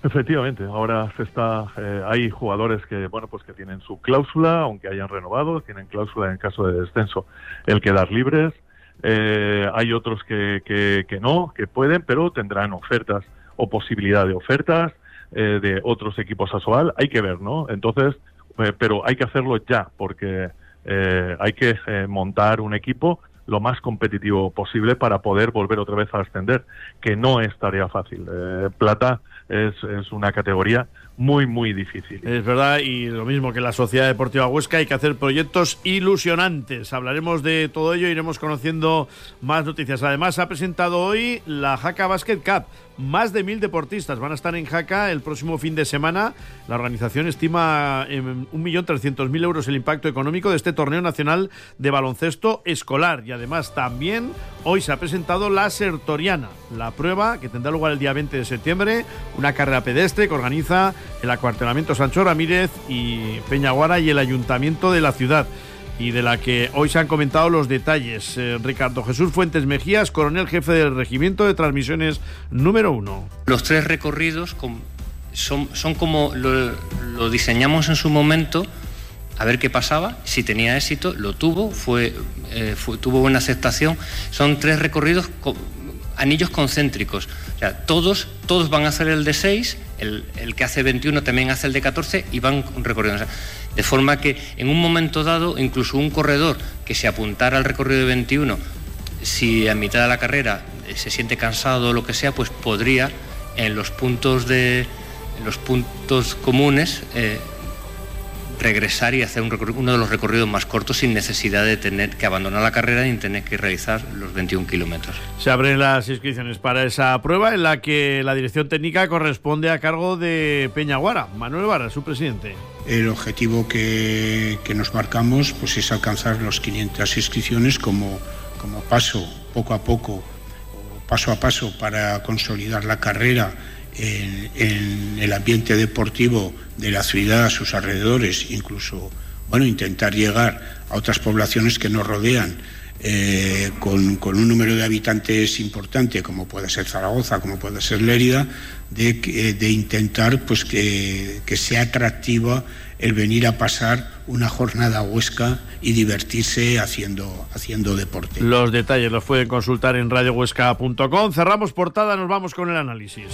Efectivamente, ahora se está, eh, hay jugadores que, bueno, pues que tienen su cláusula, aunque hayan renovado, tienen cláusula en caso de descenso, el quedar libres. Eh, hay otros que, que, que no, que pueden, pero tendrán ofertas o posibilidad de ofertas eh, de otros equipos a Asobal. Hay que ver, ¿no? Entonces, eh, pero hay que hacerlo ya, porque eh, hay que eh, montar un equipo lo más competitivo posible para poder volver otra vez a ascender, que no es tarea fácil. Eh, Plata es, es una categoría muy, muy difícil. Es verdad, y lo mismo que la Sociedad Deportiva Huesca, hay que hacer proyectos ilusionantes. Hablaremos de todo ello, iremos conociendo más noticias. Además, ha presentado hoy la Jaca Basket Cup. Más de mil deportistas van a estar en Jaca el próximo fin de semana. La organización estima en un millón trescientos mil euros el impacto económico de este torneo nacional de baloncesto escolar. Y además también hoy se ha presentado la Sertoriana, la prueba que tendrá lugar el día veinte de septiembre, una carrera pedestre que organiza el Acuartelamiento Sancho Ramírez y Peñaguara y el Ayuntamiento de la ciudad, y de la que hoy se han comentado los detalles. Eh, Ricardo Jesús Fuentes Mejías, coronel jefe del Regimiento de Transmisiones número uno. Los tres recorridos con, son, son como lo, lo diseñamos en su momento, a ver qué pasaba, si tenía éxito, lo tuvo, fue, eh, fue tuvo buena aceptación. Son tres recorridos con anillos concéntricos, o sea, todos, todos van a hacer el de seis, el, el que hace veintiuno también hace el de catorce y van recorriendo. O sea, de forma que en un momento dado, incluso un corredor que se apuntara al recorrido de veintiuno, si a mitad de la carrera se siente cansado o lo que sea, pues podría en los puntos de en los puntos comunes eh, regresar y hacer un uno de los recorridos más cortos sin necesidad de tener que abandonar la carrera ni tener que realizar los veintiún kilómetros. Se abren las inscripciones para esa prueba, en la que la dirección técnica corresponde a cargo de Peñaguara. Manuel Vara, su presidente. El objetivo que, que nos marcamos pues es alcanzar los quinientas inscripciones como, como paso, poco a poco, paso a paso, para consolidar la carrera en, en el ambiente deportivo de la ciudad, a sus alrededores, incluso, bueno, intentar llegar a otras poblaciones que nos rodean eh, con, con un número de habitantes importante, como puede ser Zaragoza, como puede ser Lérida, de, de intentar pues que, que sea atractiva el venir a pasar una jornada a Huesca y divertirse haciendo, haciendo deporte. Los detalles los pueden consultar en radio huesca punto com. Cerramos portada, nos vamos con el análisis.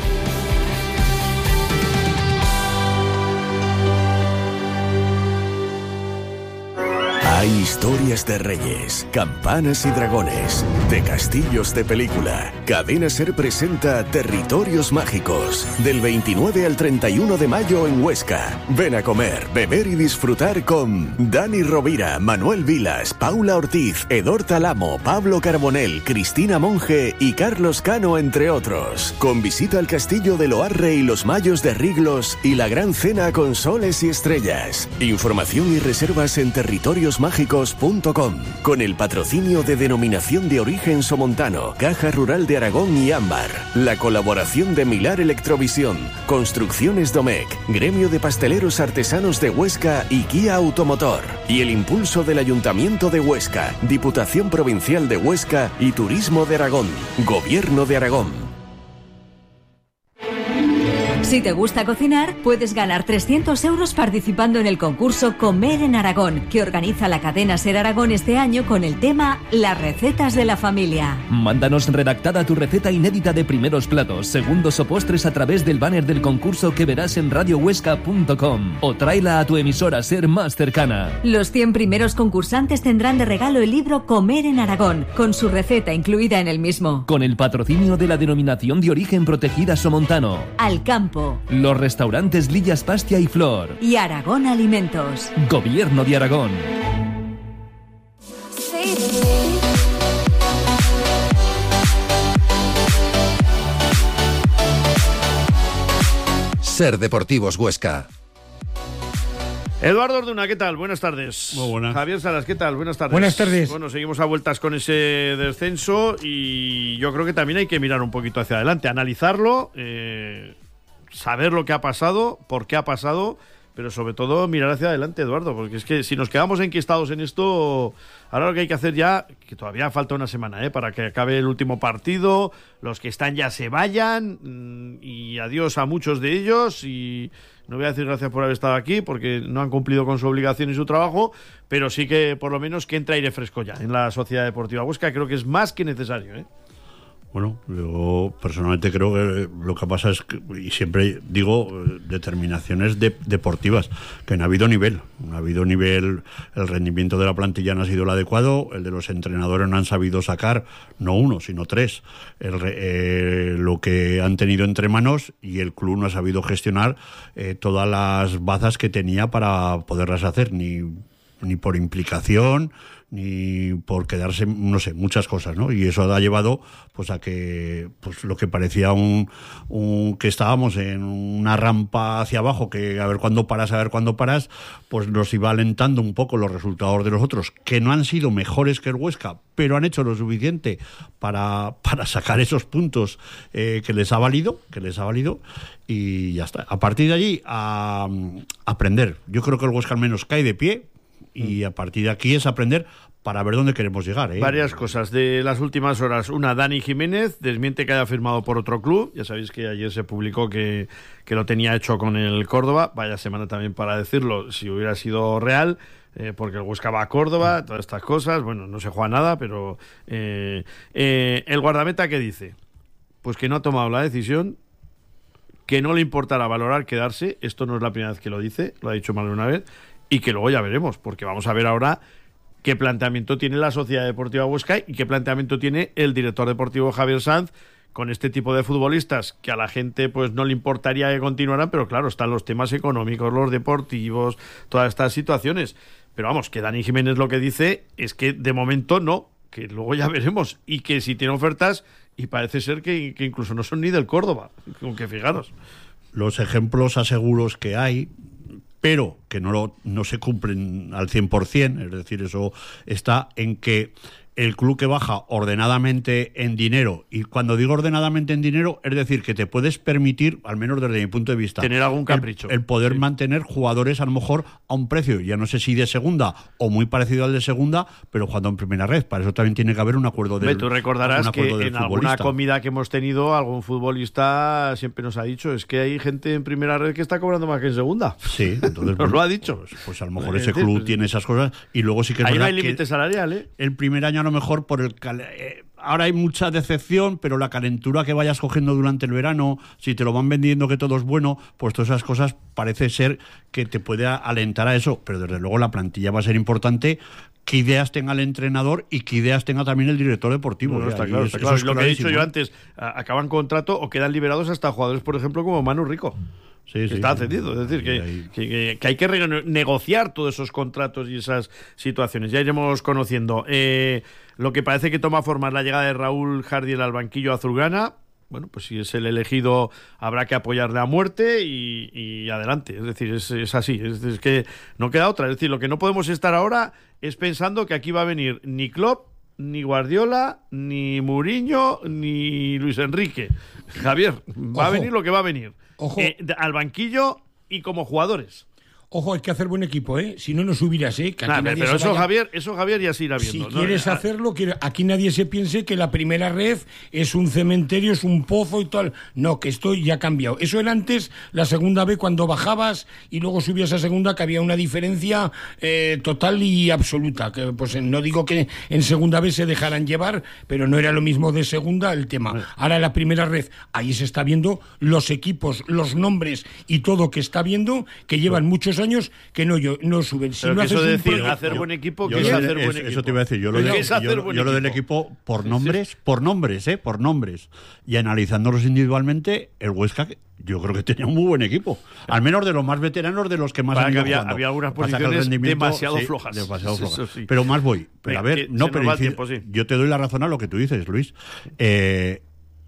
Hay historias de reyes, campanas y dragones, de castillos de película. Cadena Ser presenta Territorios Mágicos, del veintinueve al treinta y uno de mayo en Huesca. Ven a comer, beber y disfrutar con Dani Rovira, Manuel Vilas, Paula Ortiz, Edor Talamo, Pablo Carbonell, Cristina Monge y Carlos Cano, entre otros. Con visita al castillo de Loarre y los Mayos de Riglos y la gran cena con soles y estrellas. Información y reservas en territorios mágicos punto com, con el patrocinio de Denominación de Origen Somontano, Caja Rural de Aragón y Ámbar, la colaboración de Milar Electrovisión, Construcciones Domecq, Gremio de Pasteleros Artesanos de Huesca y Kia Automotor, y el impulso del Ayuntamiento de Huesca, Diputación Provincial de Huesca y Turismo de Aragón, Gobierno de Aragón. Si te gusta cocinar, puedes ganar trescientos euros participando en el concurso Comer en Aragón, que organiza la cadena Ser Aragón este año con el tema Las recetas de la familia. Mándanos redactada tu receta inédita de primeros platos, segundos o postres a través del banner del concurso que verás en radio huesca punto com o tráela a tu emisora Ser más cercana. Los cien primeros concursantes tendrán de regalo el libro Comer en Aragón, con su receta incluida en el mismo. Con el patrocinio de la Denominación de Origen Protegida Somontano, Al Campo, los restaurantes Lillas Pastia y Flor y Aragón Alimentos. Gobierno de Aragón. Ser Deportivos Huesca. Eduardo Orduna, ¿qué tal? Buenas tardes. Muy buenas. Javier Salas, ¿qué tal? Buenas tardes. Buenas tardes. Bueno, seguimos a vueltas con ese descenso y yo creo que también hay que mirar un poquito hacia adelante, analizarlo, eh, saber lo que ha pasado, por qué ha pasado, pero sobre todo mirar hacia adelante, Eduardo, porque es que si nos quedamos enquistados en esto, ahora lo que hay que hacer ya, que todavía falta una semana, ¿eh? Para que acabe el último partido, los que están ya se vayan, y adiós a muchos de ellos, y no voy a decir gracias por haber estado aquí, porque no han cumplido con su obligación y su trabajo, pero sí que por lo menos que entre aire fresco ya en la Sociedad Deportiva Huesca, creo que es más que necesario, ¿eh? Bueno, yo personalmente creo que lo que pasa es que, y siempre digo, determinaciones de, deportivas, que no ha habido nivel, no ha habido nivel, el rendimiento de la plantilla no ha sido el adecuado, el de los entrenadores no han sabido sacar, no uno, sino tres, el, eh, lo que han tenido entre manos, y el club no ha sabido gestionar eh, todas las bazas que tenía para poderlas hacer, ni, ni por implicación, ni por quedarse, no sé, muchas cosas, ¿no? Y eso ha llevado pues a que pues lo que parecía un, un que estábamos en una rampa hacia abajo, que a ver cuándo paras, a ver cuándo paras, pues nos iba alentando un poco los resultados de los otros, que no han sido mejores que el Huesca, pero han hecho lo suficiente para, para sacar esos puntos eh, que les ha valido, que les ha valido, y ya está. A partir de allí, a, a aprender. Yo creo que el Huesca al menos cae de pie, y a partir de aquí es aprender para ver dónde queremos llegar, ¿eh? Varias cosas de las últimas horas. Una, Dani Jiménez desmiente que haya firmado por otro club. Ya sabéis que ayer se publicó que, que lo tenía hecho con el Córdoba. Vaya semana también para decirlo, si hubiera sido real, eh, porque el Huesca va a Córdoba, todas estas cosas. Bueno, no se juega nada, pero eh, eh, el guardameta, ¿qué dice? Pues que no ha tomado la decisión, que no le importará valorar quedarse. Esto no es la primera vez que lo dice, lo ha dicho más de una vez. Y que luego ya veremos, porque vamos a ver ahora qué planteamiento tiene la Sociedad Deportiva Huesca y qué planteamiento tiene el director deportivo Javier Sanz con este tipo de futbolistas, que a la gente pues no le importaría que continuaran, pero claro, están los temas económicos, los deportivos, todas estas situaciones. Pero vamos, que Dani Jiménez lo que dice es que de momento no, que luego ya veremos, y que si tiene ofertas, y parece ser que, que incluso no son ni del Córdoba, aunque fijaros. Los ejemplos aseguros que hay, pero que no, lo, no se cumplen al cien por ciento, es decir, eso está en que el club que baja ordenadamente en dinero, y cuando digo ordenadamente en dinero, es decir, que te puedes permitir, al menos desde mi punto de vista, tener algún capricho, el, el poder sí. mantener jugadores a lo mejor a un precio, ya no sé si de segunda o muy parecido al de segunda, pero jugando en primera red. Para eso también tiene que haber un acuerdo de. Tú recordarás que en alguna comida que hemos tenido, algún futbolista siempre nos ha dicho, es que hay gente en primera red que está cobrando más que en segunda. Sí, entonces nos lo ha dicho. Pues, pues a lo mejor ese club tiene esas cosas, y luego sí que es ahí verdad no hay límite salarial, ¿eh? El primer año a lo mejor por el cal- eh, ahora hay mucha decepción, pero la calentura que vayas cogiendo durante el verano, si te lo van vendiendo que todo es bueno, pues todas esas cosas parece ser que te puede alentar a eso, pero desde luego la plantilla va a ser importante, qué ideas tenga el entrenador y qué ideas tenga también el director deportivo. No, no, está claro, es, está claro. Es lo que he dicho yo antes, acaban contrato o quedan liberados hasta jugadores, por ejemplo, como Manu Rico. Sí, sí, está sí, cedido, sí, es decir, que, que, que, que hay que renegociar todos esos contratos y esas situaciones. Ya iremos conociendo. Eh, lo que parece que toma forma es la llegada de Raúl Jardiel al banquillo azulgrana. Bueno, pues si es el elegido, habrá que apoyarle a muerte y, y adelante. Es decir, es, es así, es, es que no queda otra. Es decir, lo que no podemos estar ahora es pensando que aquí va a venir ni Klopp, ni Guardiola, ni Mourinho, ni Luis Enrique. Javier, va Ojo. a venir lo que va a venir. Ojo. Eh, al banquillo y como jugadores. Ojo, hay que hacer buen equipo, ¿eh? Si no, no subirás, ¿eh? Que nah, pero eso, vaya... Javier, eso, Javier, ya se irá viendo. Si ¿no? quieres ah. hacerlo, quiere... aquí nadie se piense que la primera red es un cementerio, es un pozo y tal. No, que esto ya ha cambiado. Eso era antes, la segunda vez, cuando bajabas y luego subías a segunda, que había una diferencia eh, total y absoluta. Que, pues no digo que en segunda vez se dejaran llevar, pero no era lo mismo de segunda el tema. Bueno. Ahora la primera red, ahí se está viendo los equipos, los nombres y todo que está viendo, que llevan bueno. muchos años que no yo no suben. Si pero no que eso de decir pro... hacer buen equipo, yo, ¿qué yo es hacer es, buen equipo? Eso te iba a decir. Yo lo, de, yo, yo, yo lo del equipo por nombres, por nombres, ¿eh? Por nombres. Y analizándolos individualmente, el Huesca, yo creo que tenía un muy buen equipo. Al menos de los más veteranos, de los que más Para han ido había, jugando. había algunas posiciones demasiado sí, flojas. Demasiado sí, flojas. Sí. Pero más voy. Pero a ver, no, pero decir, tiempo, sí. yo te doy la razón a lo que tú dices, Luis. Eh,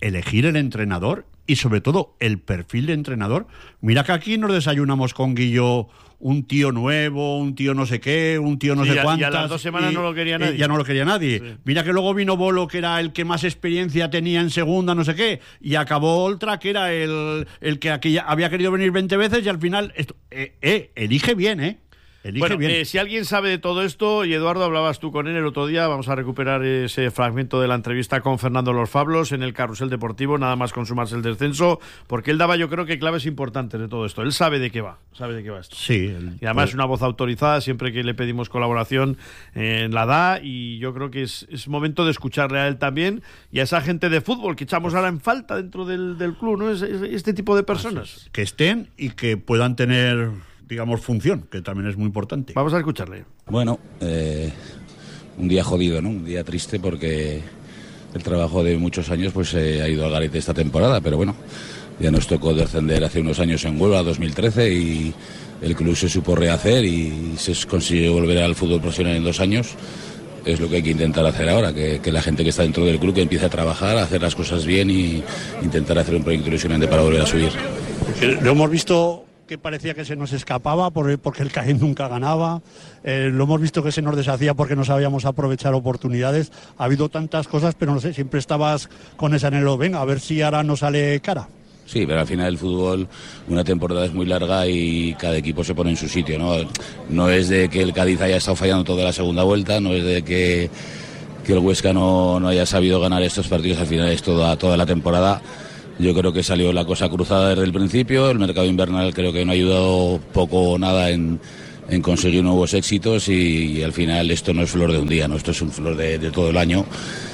elegir el entrenador y sobre todo el perfil de entrenador. Mira que aquí nos desayunamos con Guillo un tío nuevo, un tío no sé qué, un tío no sí, sé cuántas. Y a las dos semanas y, no lo quería nadie. Ya no lo quería nadie. Sí. Mira que luego vino Bolo, que era el que más experiencia tenía en segunda, no sé qué, y acabó Oltra, que era el, el que aquí había querido venir veinte veces y al final... Esto, eh, eh, elige bien, ¿eh? Elige bueno, bien. Eh, si alguien sabe de todo esto, y Eduardo, hablabas tú con él el otro día, vamos a recuperar ese fragmento de la entrevista con Fernando Los Fablos en el Carrusel Deportivo, nada más consumarse el descenso, porque él daba, yo creo que claves importantes de todo esto. Él sabe de qué va, sabe de qué va esto. Sí. El, y además es una voz autorizada, siempre que le pedimos colaboración eh, la da, y yo creo que es, es momento de escucharle a él también y a esa gente de fútbol que echamos ahora en falta dentro del, del club, ¿no? Es, es, este tipo de personas. Que estén y que puedan tener, digamos, función, que también es muy importante. Vamos a escucharle. Bueno, eh, un día jodido, ¿no? Un día triste porque el trabajo de muchos años pues eh, ha ido al garete esta temporada, pero bueno, ya nos tocó descender hace unos años en Huelva, dos mil trece, y el club se supo rehacer y se consiguió volver al fútbol profesional en dos años. Es lo que hay que intentar hacer ahora, que, que la gente que está dentro del club que empiece a trabajar, a hacer las cosas bien y intentar hacer un proyecto ilusionante para volver a subir. Lo hemos visto que parecía que se nos escapaba porque el Caen nunca ganaba, eh, lo hemos visto que se nos deshacía porque no sabíamos aprovechar oportunidades. Ha habido tantas cosas, pero no sé, siempre estabas con ese anhelo, venga, a ver si ahora nos sale cara. Sí, pero al final el fútbol, una temporada es muy larga y cada equipo se pone en su sitio, ¿no? No es de que el Cádiz haya estado fallando toda la segunda vuelta, no es de que, que el Huesca no, no haya sabido ganar estos partidos, al final es toda, toda la temporada. Yo creo que salió la cosa cruzada desde el principio, el mercado invernal creo que no ha ayudado poco o nada en, en conseguir nuevos éxitos y, y al final esto no es flor de un día, ¿no? Esto es un flor de, de todo el año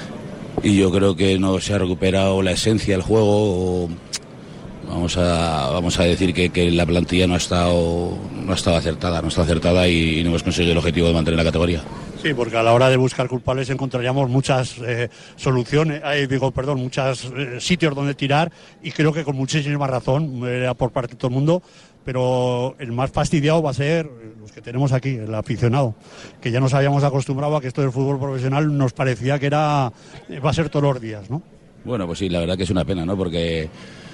y yo creo que no se ha recuperado la esencia del juego. O, vamos a vamos a decir que, que la plantilla no ha estado no ha estado acertada, no está acertada y, y no hemos conseguido el objetivo de mantener la categoría. Sí, porque a la hora de buscar culpables encontraríamos muchas eh, soluciones, eh, digo, perdón, muchos eh, sitios donde tirar y creo que con muchísima razón eh, por parte de todo el mundo, pero el más fastidiado va a ser los que tenemos aquí, el aficionado, que ya nos habíamos acostumbrado a que esto del fútbol profesional nos parecía que era va a ser todos los días, ¿no? Bueno, pues sí, la verdad que es una pena, ¿no? Porque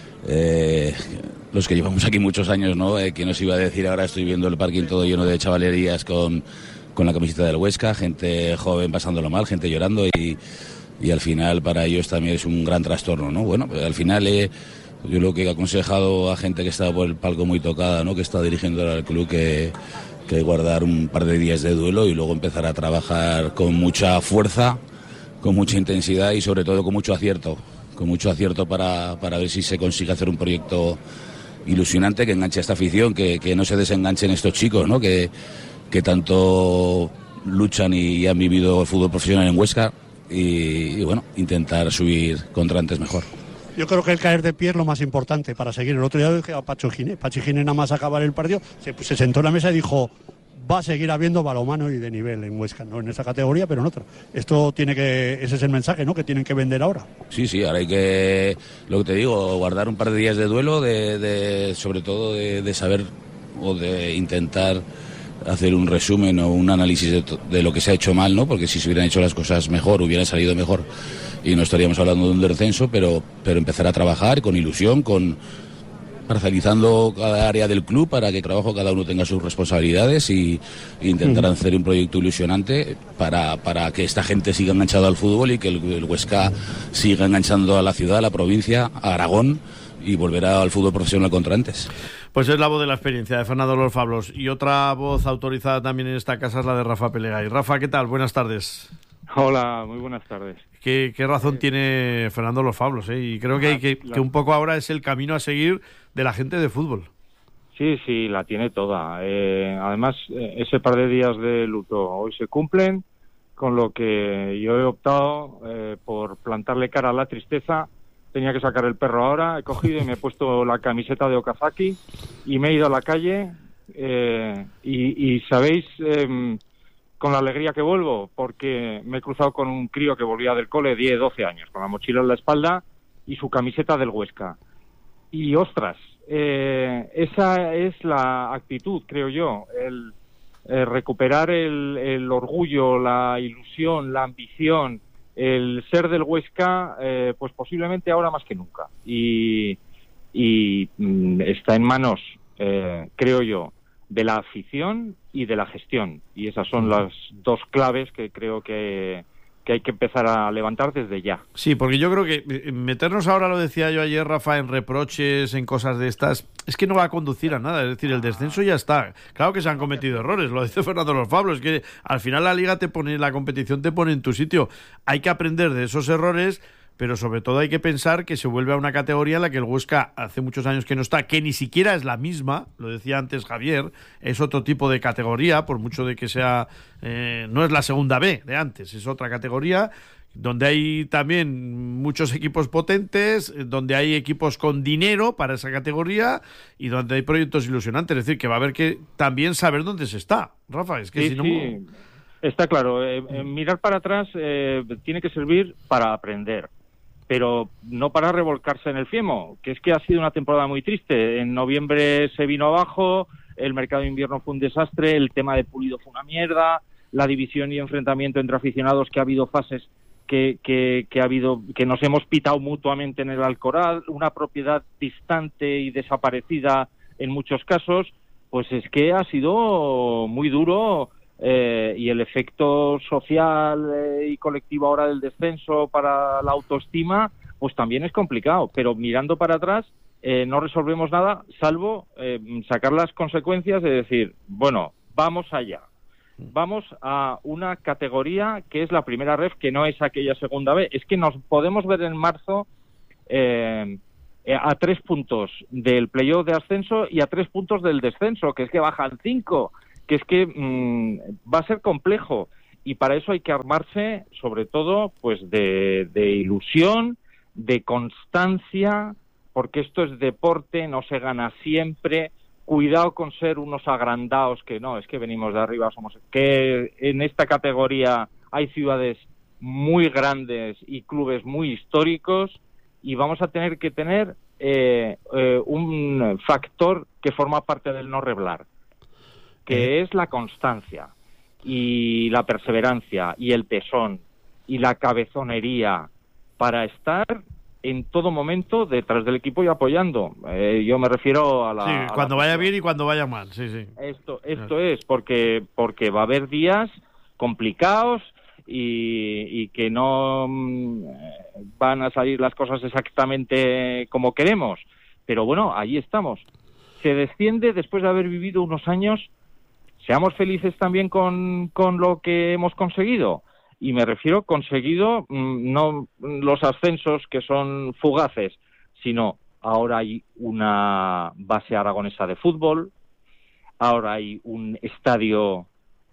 eh, los que llevamos aquí muchos años, ¿no? Eh, ¿quién nos iba a decir ahora estoy viendo el parking todo lleno de chavalerías con con la camiseta del Huesca, gente joven pasándolo mal, gente llorando y, y al final para ellos también es un gran trastorno, ¿no? Bueno, pues al final eh, yo lo que he aconsejado a gente que estaba por el palco muy tocada, ¿no? Que está dirigiendo al club que, que guardar un par de días de duelo y luego empezar a trabajar con mucha fuerza, con mucha intensidad y sobre todo con mucho acierto, con mucho acierto para, para ver si se consigue hacer un proyecto ilusionante que enganche a esta afición, que, que no se desenganchen estos chicos, ¿no? Que que tanto luchan y han vivido el fútbol profesional en Huesca y, y bueno, intentar subir contra antes mejor. Yo creo que el caer de pie es lo más importante para seguir. El otro día dije a Pacho Gine, Pacho Gine nada más acabar el partido, se, se sentó en la mesa y dijo, va a seguir habiendo balonmano y de nivel en Huesca, no en esa categoría, pero en otra. Esto tiene que, ese es el mensaje, ¿no? Que tienen que vender ahora. Sí, sí, ahora hay que, lo que te digo, guardar un par de días de duelo, de, de sobre todo de, de saber o de intentar hacer un resumen o un análisis de, de lo que se ha hecho mal, ¿no? Porque si se hubieran hecho las cosas mejor, hubieran salido mejor y no estaríamos hablando de un descenso, pero, pero empezar a trabajar con ilusión, con parcializando cada área del club para que trabajo cada uno tenga sus responsabilidades y, e intentar hacer un proyecto ilusionante para, para que esta gente siga enganchada al fútbol y que el, el Huesca siga enganchando a la ciudad, a la provincia, a Aragón y volverá al fútbol profesional contra antes. Pues es la voz de la experiencia de Fernando Los Fablos y otra voz autorizada también en esta casa es la de Rafa Pelegay. Rafa, ¿qué tal? Buenas tardes. Hola, muy buenas tardes. ¿Qué, qué razón eh, tiene Fernando Los Fablos? ¿eh? Y creo que, hay que, la, que un poco ahora es el camino a seguir de la gente de fútbol. Sí, sí, la tiene toda. Eh, además, eh, ese par de días de luto hoy se cumplen, con lo que yo he optado eh, por plantarle cara a la tristeza. Tenía que sacar el perro ahora, he cogido y me he puesto la camiseta de Okazaki y me he ido a la calle eh, y, y sabéis eh, con la alegría que vuelvo, porque me he cruzado con un crío que volvía del cole, diez, doce años, con la mochila en la espalda y su camiseta del Huesca. Y ostras, eh, esa es la actitud, creo yo, el eh, recuperar el, el orgullo, la ilusión, la ambición, el ser del Huesca, eh, pues posiblemente ahora más que nunca. Y, y mm, está en manos, eh, creo yo, de la afición y de la gestión. Y esas son las dos claves que creo que, que hay que empezar a levantar desde ya. Sí, porque yo creo que meternos ahora, lo decía yo ayer, Rafa, en reproches, en cosas de estas, es que no va a conducir a nada. Es decir, el descenso ya está. Claro que se han cometido errores, lo dice Fernando Los Fablos, es que al final la liga te pone, la competición te pone en tu sitio. Hay que aprender de esos errores, pero sobre todo hay que pensar que se vuelve a una categoría en la que el Huesca hace muchos años que no está, que ni siquiera es la misma, lo decía antes Javier, es otro tipo de categoría, por mucho de que sea, eh, no es la segunda B de antes, es otra categoría, donde hay también muchos equipos potentes, donde hay equipos con dinero para esa categoría y donde hay proyectos ilusionantes, es decir, que va a haber que también saber dónde se está, Rafa, es que sí, si no... Sí. Está claro, eh, eh, mirar para atrás eh, tiene que servir para aprender, pero no para revolcarse en el fiemo, que es que ha sido una temporada muy triste. En noviembre se vino abajo, el mercado de invierno fue un desastre, el tema de Pulido fue una mierda, la división y enfrentamiento entre aficionados, que ha habido fases que, que, que ha habido, que nos hemos pitado mutuamente en el Alcoraz, una propiedad distante y desaparecida en muchos casos, pues es que ha sido muy duro. Eh, y el efecto social eh, y colectivo ahora del descenso para la autoestima, pues también es complicado. Pero mirando para atrás, eh, no resolvemos nada, salvo eh, sacar las consecuencias de decir, bueno, vamos allá. Vamos a una categoría que es la primera ref, que no es aquella segunda B. Es que nos podemos ver en marzo eh, a tres puntos del playoff de ascenso y a tres puntos del descenso, que es que bajan cinco. Que es que mmm, va a ser complejo, y para eso hay que armarse sobre todo pues de, de ilusión, de constancia, porque esto es deporte, no se gana siempre. Cuidado con ser unos agrandados, que no, es que venimos de arriba, somos que en esta categoría hay ciudades muy grandes y clubes muy históricos, y vamos a tener que tener eh, eh, un factor que forma parte del no reblar, que es la constancia y la perseverancia y el tesón y la cabezonería para estar en todo momento detrás del equipo y apoyando. Eh, yo me refiero a la... Sí, a cuando la vaya bien y cuando vaya mal, sí, sí. Esto, esto es, porque, porque va a haber días complicados y, y que no mm, van a salir las cosas exactamente como queremos. Pero bueno, ahí estamos. Se desciende después de haber vivido unos años. Seamos felices también con, con lo que hemos conseguido. Y me refiero conseguido, no los ascensos que son fugaces, sino ahora hay una base aragonesa de fútbol, ahora hay un estadio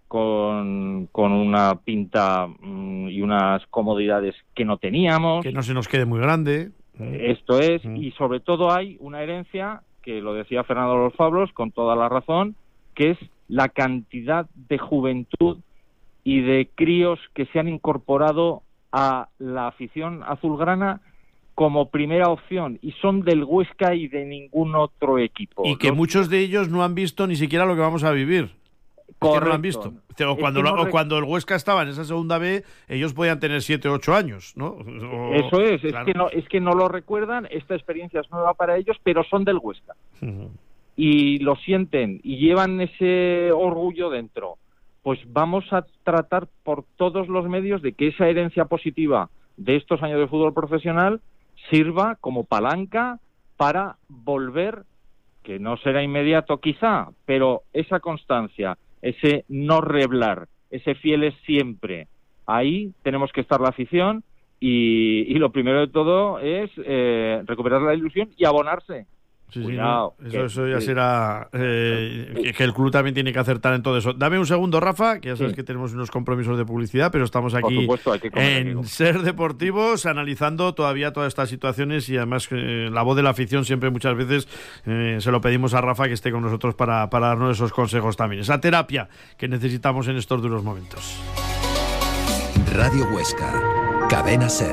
con, con una pinta mm, y unas comodidades que no teníamos. Que no se nos quede muy grande. Esto es, mm. y sobre todo hay una herencia, que lo decía Fernando Los Fablos, con toda la razón, que es la cantidad de juventud y de críos que se han incorporado a la afición azulgrana como primera opción, y son del Huesca y de ningún otro equipo. Y que Los... muchos de ellos no han visto ni siquiera lo que vamos a vivir. Es que no lo han visto. O cuando, lo, no... o cuando el Huesca estaba en esa segunda B, ellos podían tener siete o ocho años, ¿no? O... Eso es, claro. es, que no, es que no lo recuerdan, esta experiencia es nueva para ellos, pero son del Huesca. Uh-huh. Y lo sienten y llevan ese orgullo dentro. Pues vamos a tratar por todos los medios de que esa herencia positiva de estos años de fútbol profesional sirva como palanca para volver, que no será inmediato quizá, pero esa constancia, ese no reblar, ese fieles siempre. Ahí tenemos que estar la afición y, y lo primero de todo es eh, recuperar la ilusión y abonarse. Sí, Cuidado, sí, no. eso, que, eso ya sí. será eh, que, que el club también tiene que acertar en todo eso. Dame un segundo, Rafa, que ya sabes sí. que tenemos unos compromisos de publicidad, pero estamos aquí supuesto, hay que en amigo. Ser Deportivos, analizando todavía todas estas situaciones, y además eh, la voz de la afición siempre, muchas veces eh, se lo pedimos a Rafa que esté con nosotros para, para darnos esos consejos también, esa terapia que necesitamos en estos duros momentos. Radio Huesca, Cadena Ser.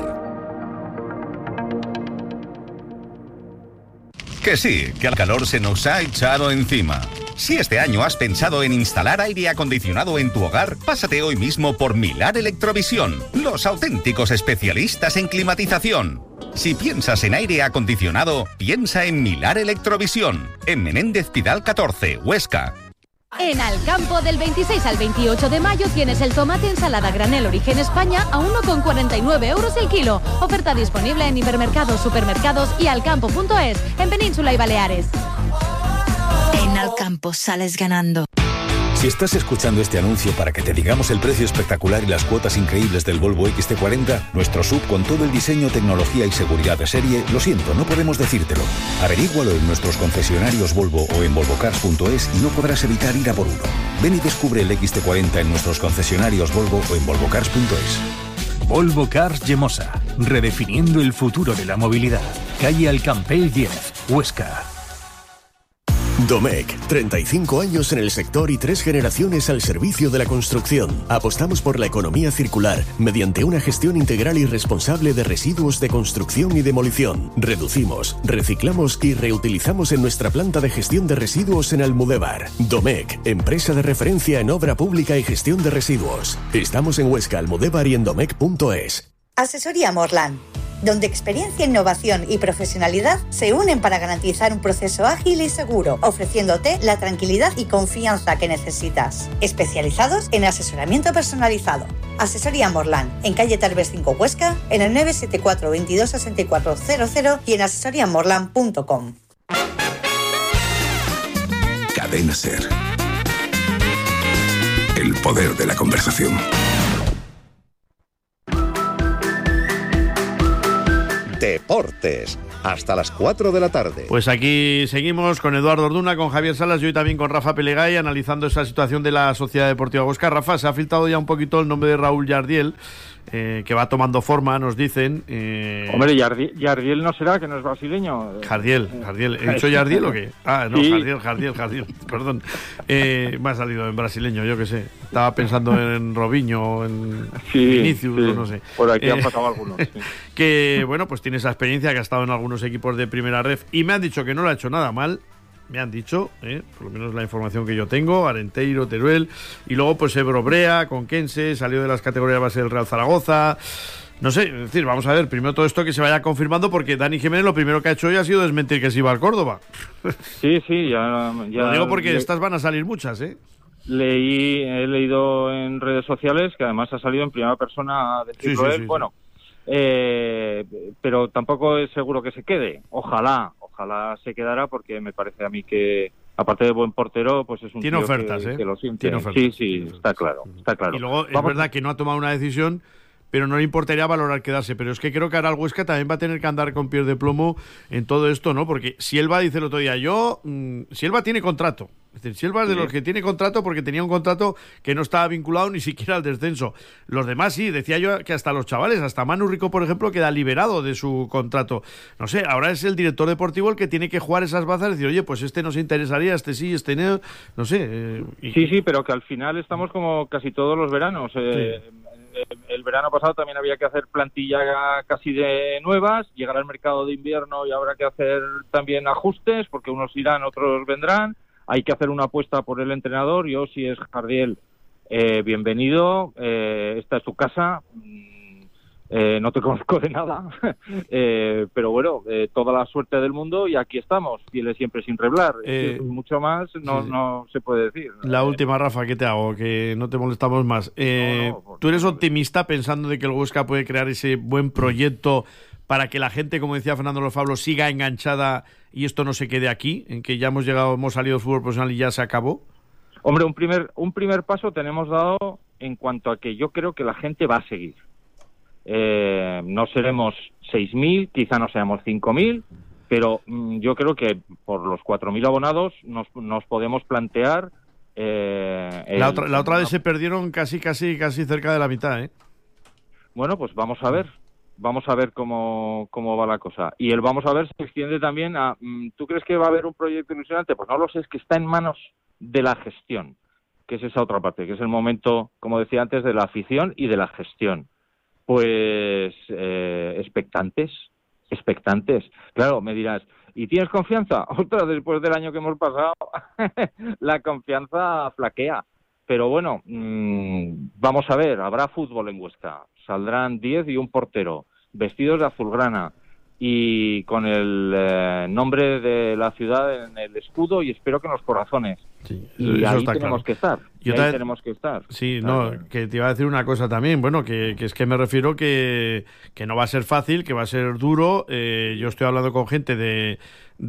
Que sí, que el calor se nos ha echado encima. Si este año has pensado en instalar aire acondicionado en tu hogar, pásate hoy mismo por Milar Electrovisión, los auténticos especialistas en climatización. Si piensas en aire acondicionado, piensa en Milar Electrovisión, en Menéndez Pidal catorce, Huesca. En Alcampo, del veintiséis al veintiocho de mayo, tienes el tomate ensalada granel origen España a uno con cuarenta y nueve euros el kilo. Oferta disponible en hipermercados, supermercados y alcampo punto es, en Península y Baleares. En Alcampo sales ganando. Si estás escuchando este anuncio para que te digamos el precio espectacular y las cuotas increíbles del Volvo X C cuarenta, nuestro S U V con todo el diseño, tecnología y seguridad de serie, lo siento, no podemos decírtelo. Averígualo en nuestros concesionarios Volvo o en volvo cars punto es y no podrás evitar ir a por uno. Ven y descubre el X C cuarenta en nuestros concesionarios Volvo o en volvo cars punto es. Volvo Cars Llemosa, redefiniendo el futuro de la movilidad. Calle Alcampell diez, Huesca. Domecq, treinta y cinco años en el sector y tres generaciones al servicio de la construcción. Apostamos por la economía circular mediante una gestión integral y responsable de residuos de construcción y demolición. Reducimos, reciclamos y reutilizamos en nuestra planta de gestión de residuos en Almudévar. Domecq, empresa de referencia en obra pública y gestión de residuos. Estamos en Huesca, Almudévar y en domecq punto es. Asesoría Morland, donde experiencia, innovación y profesionalidad se unen para garantizar un proceso ágil y seguro, ofreciéndote la tranquilidad y confianza que necesitas. Especializados en asesoramiento personalizado. Asesoría Morland, en calle Tarbes cinco Huesca, en el nueve siete cuatro, veintidós, sesenta y cuatro cero cero y en asesoría morland punto com. Cadena SER. El poder de la conversación. Deportes, hasta las cuatro de la tarde. Pues aquí seguimos con Eduardo Orduna, con Javier Salas y hoy también con Rafa Pelegay, analizando esa situación de la Sociedad Deportiva Huesca. Rafa, se ha filtrado ya un poquito el nombre de Raúl Jardiel, eh, que va tomando forma, nos dicen. Eh... Hombre, Jardiel, Jardiel no será, que no es brasileño. Jardiel, Jardiel. ¿He dicho Jardiel o qué? Ah, no, sí. Jardiel, Jardiel, Jardiel, perdón. Eh, me ha salido en brasileño, yo qué sé. Estaba pensando en Robinho, en sí, Vinicius, sí. no sé. Por aquí eh, han pasado algunos. Sí. Que, bueno, pues tiene esa experiencia, que ha estado en algunos equipos de primera ref y me han dicho que no lo ha hecho nada mal. Me han dicho, eh, por lo menos la información que yo tengo, Arenteiro, Teruel, y luego pues Ebro Brea, Conquense, salió de las categorías base del Real Zaragoza. No sé, es decir, vamos a ver, primero todo esto que se vaya confirmando, porque Dani Jiménez lo primero que ha hecho hoy ha sido desmentir que se iba al Córdoba. Sí, sí, ya... ya lo digo porque le, estas van a salir muchas, ¿eh? Leí, he leído en redes sociales, que además ha salido en primera persona de decirlo sí, sí, él, sí, bueno, eh, pero tampoco es seguro que se quede, ojalá. Ojalá se quedara, porque me parece a mí que, aparte de buen portero, pues es un Tiene tío ofertas, que, ¿eh? que lo siente. Tiene ofertas. Sí, sí, está claro, está claro. Y luego Vamos. es verdad que no ha tomado una decisión, pero no le importaría valorar quedarse. Pero es que creo que ahora el Huesca también va a tener que andar con pies de plomo en todo esto, ¿no? Porque si Elba dice el otro día, yo, mmm, si Elba tiene contrato, es decir, si Elba es de Sí. los que tiene contrato, porque tenía un contrato que no estaba vinculado ni siquiera al descenso. Los demás sí, decía yo que hasta los chavales, hasta Manu Rico, por ejemplo, queda liberado de su contrato. No sé, ahora es el director deportivo el que tiene que jugar esas bazas y decir, oye, pues este nos interesaría, este sí, este no, no sé. Eh, y... Sí, sí, pero que al final estamos como casi todos los veranos. Eh, Sí. El verano pasado también había que hacer plantilla casi de nuevas, llegar al mercado de invierno y habrá que hacer también ajustes, porque unos irán, otros vendrán. Hay que hader una apuesta por el entrenador. Yo, si es Jardiel, eh, bienvenido, eh, esta es tu casa. Eh, no te conozco de nada, eh, pero bueno, eh, toda la suerte del mundo y aquí estamos, fieles siempre sin reblar. Eh, es que mucho más no, sí. no se puede decir. La última, Rafa, ¿qué te hago? Que no te molestamos más. Eh, No, no, ¿Tú eres optimista pensando de que el Huesca puede crear ese buen proyecto para que la gente, como decía Fernando Lofablo, siga enganchada y esto no se quede aquí, en que ya hemos llegado, hemos salido del fútbol profesional y ya se acabó? Hombre, un primer, un primer paso tenemos dado en cuanto a que yo creo que la gente va a seguir. Eh, no seremos seis mil, quizá no seamos cinco mil, pero mmm, yo creo que por los cuatro mil abonados nos, nos podemos plantear... Eh, el, la, otra, la otra vez se perdieron casi, casi, casi cerca de la mitad, ¿eh? Bueno, pues vamos a ver. Vamos a ver cómo, cómo va la cosa. Y el vamos a ver se extiende también a... ¿Tú crees que va a haber un proyecto ilusionante? Pues no lo sé, es que está en manos de la gestión, que es esa otra parte, que es el momento, como decía antes, de la afición y de la gestión. Pues eh, expectantes, expectantes. Claro, me dirás, ¿Y tienes confianza? Ostras, después del año que hemos pasado, la confianza flaquea. Pero bueno, mmm, vamos a ver, habrá fútbol en Huesca. Saldrán diez y un portero, vestidos de azulgrana y con el eh, nombre de la ciudad en el escudo y espero que en los corazones. Sí, y eso ahí está tenemos claro. que estar. Yo ahí también, tenemos que estar. Sí, claro. no, que te iba a decir una cosa también, bueno, que, que es que me refiero que, que no va a ser fácil, que va a ser duro. Eh, yo estoy hablando con gente de,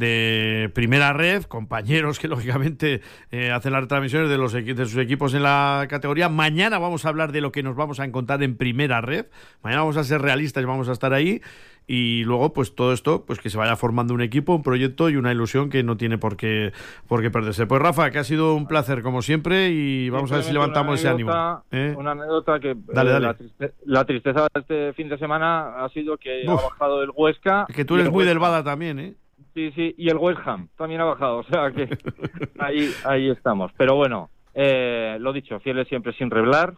de primera red, compañeros que lógicamente eh, hacen las retransmisiones de, los equi- de sus equipos en la categoría. Mañana vamos a hablar de lo que nos vamos a encontrar en primera red. Mañana vamos a ser realistas y vamos a estar ahí. Y luego, pues todo esto, pues que se vaya formando un equipo, un proyecto y una ilusión que no tiene por qué, por qué perderse. Pues Rafa, que ha sido un placer como siempre y vamos a ver si levantamos ese ánimo. ¿Eh? Una anécdota que dale, eh, dale. La, triste, la tristeza de este fin de semana ha sido que Uf, ha bajado el Huesca. Que tú eres muy del Bada también, ¿eh? Sí, sí, y el West Ham también ha bajado, o sea que ahí, ahí estamos. Pero bueno, eh, lo dicho, fieles siempre sin revelar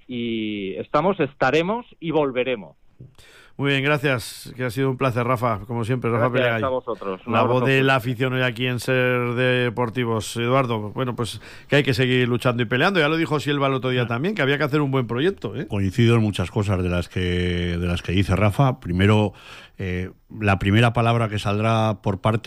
y estamos, estaremos y volveremos. Muy bien, gracias, que ha sido un placer, Rafa, como siempre, Rafa Gracias Pelegay. a vosotros. Un La abrazo. voz de la afición hoy aquí en Ser Deportivos. Eduardo, bueno, pues que hay que seguir luchando y peleando. Ya lo dijo Silva el otro día también, que había que hacer un buen proyecto, ¿eh? Coincido en muchas cosas de las que de las que dice Rafa. Primero, eh, la primera palabra que saldrá por parte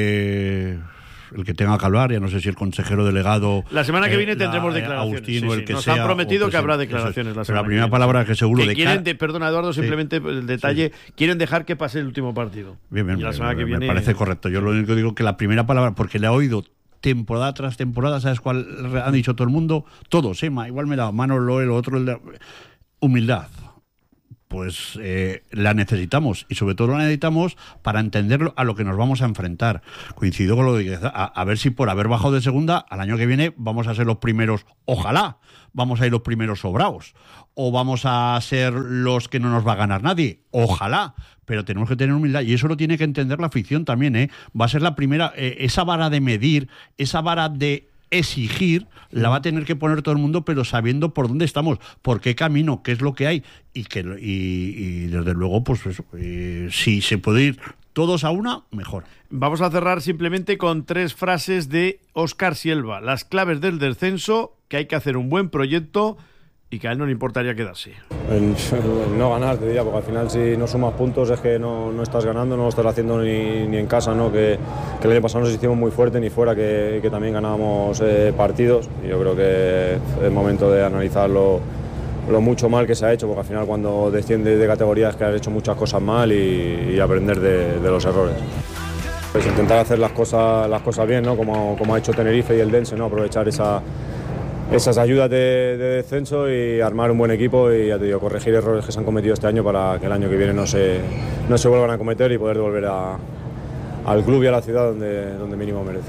de el que tenga que hablar, ya no sé si el consejero delegado... La semana que viene eh, tendremos la, declaraciones. Agustín sí, o el sí. que Nos sea, han prometido o que habrá presente, declaraciones eso la es. semana Pero la que primera viene. palabra que seguro que de quieren cara- de, Perdona, Eduardo, Sí. simplemente el detalle, sí, sí. quieren dejar que pase el último partido. Bien, bien, y la me, semana me- que me viene... parece correcto. Yo lo único que digo que la primera palabra, porque le he oído temporada tras temporada, ¿sabes cuál han dicho todo el mundo? Todos, ¿eh? Ma- Igual me da mano lo el otro, el de... humildad. Pues eh, la necesitamos y sobre todo la necesitamos para entenderlo a lo que nos vamos a enfrentar. Coincido con lo de a, a ver si por haber bajado de segunda al año que viene vamos a ser los primeros, ojalá, vamos a ir los primeros sobrados o vamos a ser los que no nos va a ganar nadie, ojalá, pero tenemos que tener humildad y eso lo tiene que entender la afición también, ¿eh? Va a ser la primera, eh, esa vara de medir, esa vara de exigir, la va a tener que poner todo el mundo, pero sabiendo por dónde estamos, por qué camino, qué es lo que hay, y que y, y desde luego, pues eso, eh, si se puede ir todos a una, mejor. Vamos a cerrar simplemente con tres frases de Óscar Silva. Las claves del descenso, que hay que hacer un buen proyecto y que a él no le importaría quedarse. El, el no ganar, te diría, porque al final si no sumas puntos es que no, no estás ganando, no lo estás haciendo ni, ni en casa, ¿no? Que, que el año pasado nos hicimos muy fuerte, ni fuera que, que también ganábamos eh, partidos. Y yo creo que es momento de analizarlo lo mucho mal que se ha hecho, porque al final cuando desciendes de categoría es que has hecho muchas cosas mal y, y aprender de, de los errores. Pues intentar hacer las cosas, las cosas bien, ¿no? Como, como ha hecho Tenerife y el Dense, ¿no? Aprovechar esa, esas ayudas de, de descenso y armar un buen equipo y, ya te digo, corregir errores que se han cometido este año para que el año que viene no se, no se vuelvan a cometer y poder devolver a, al club y a la ciudad donde, donde mínimo merece.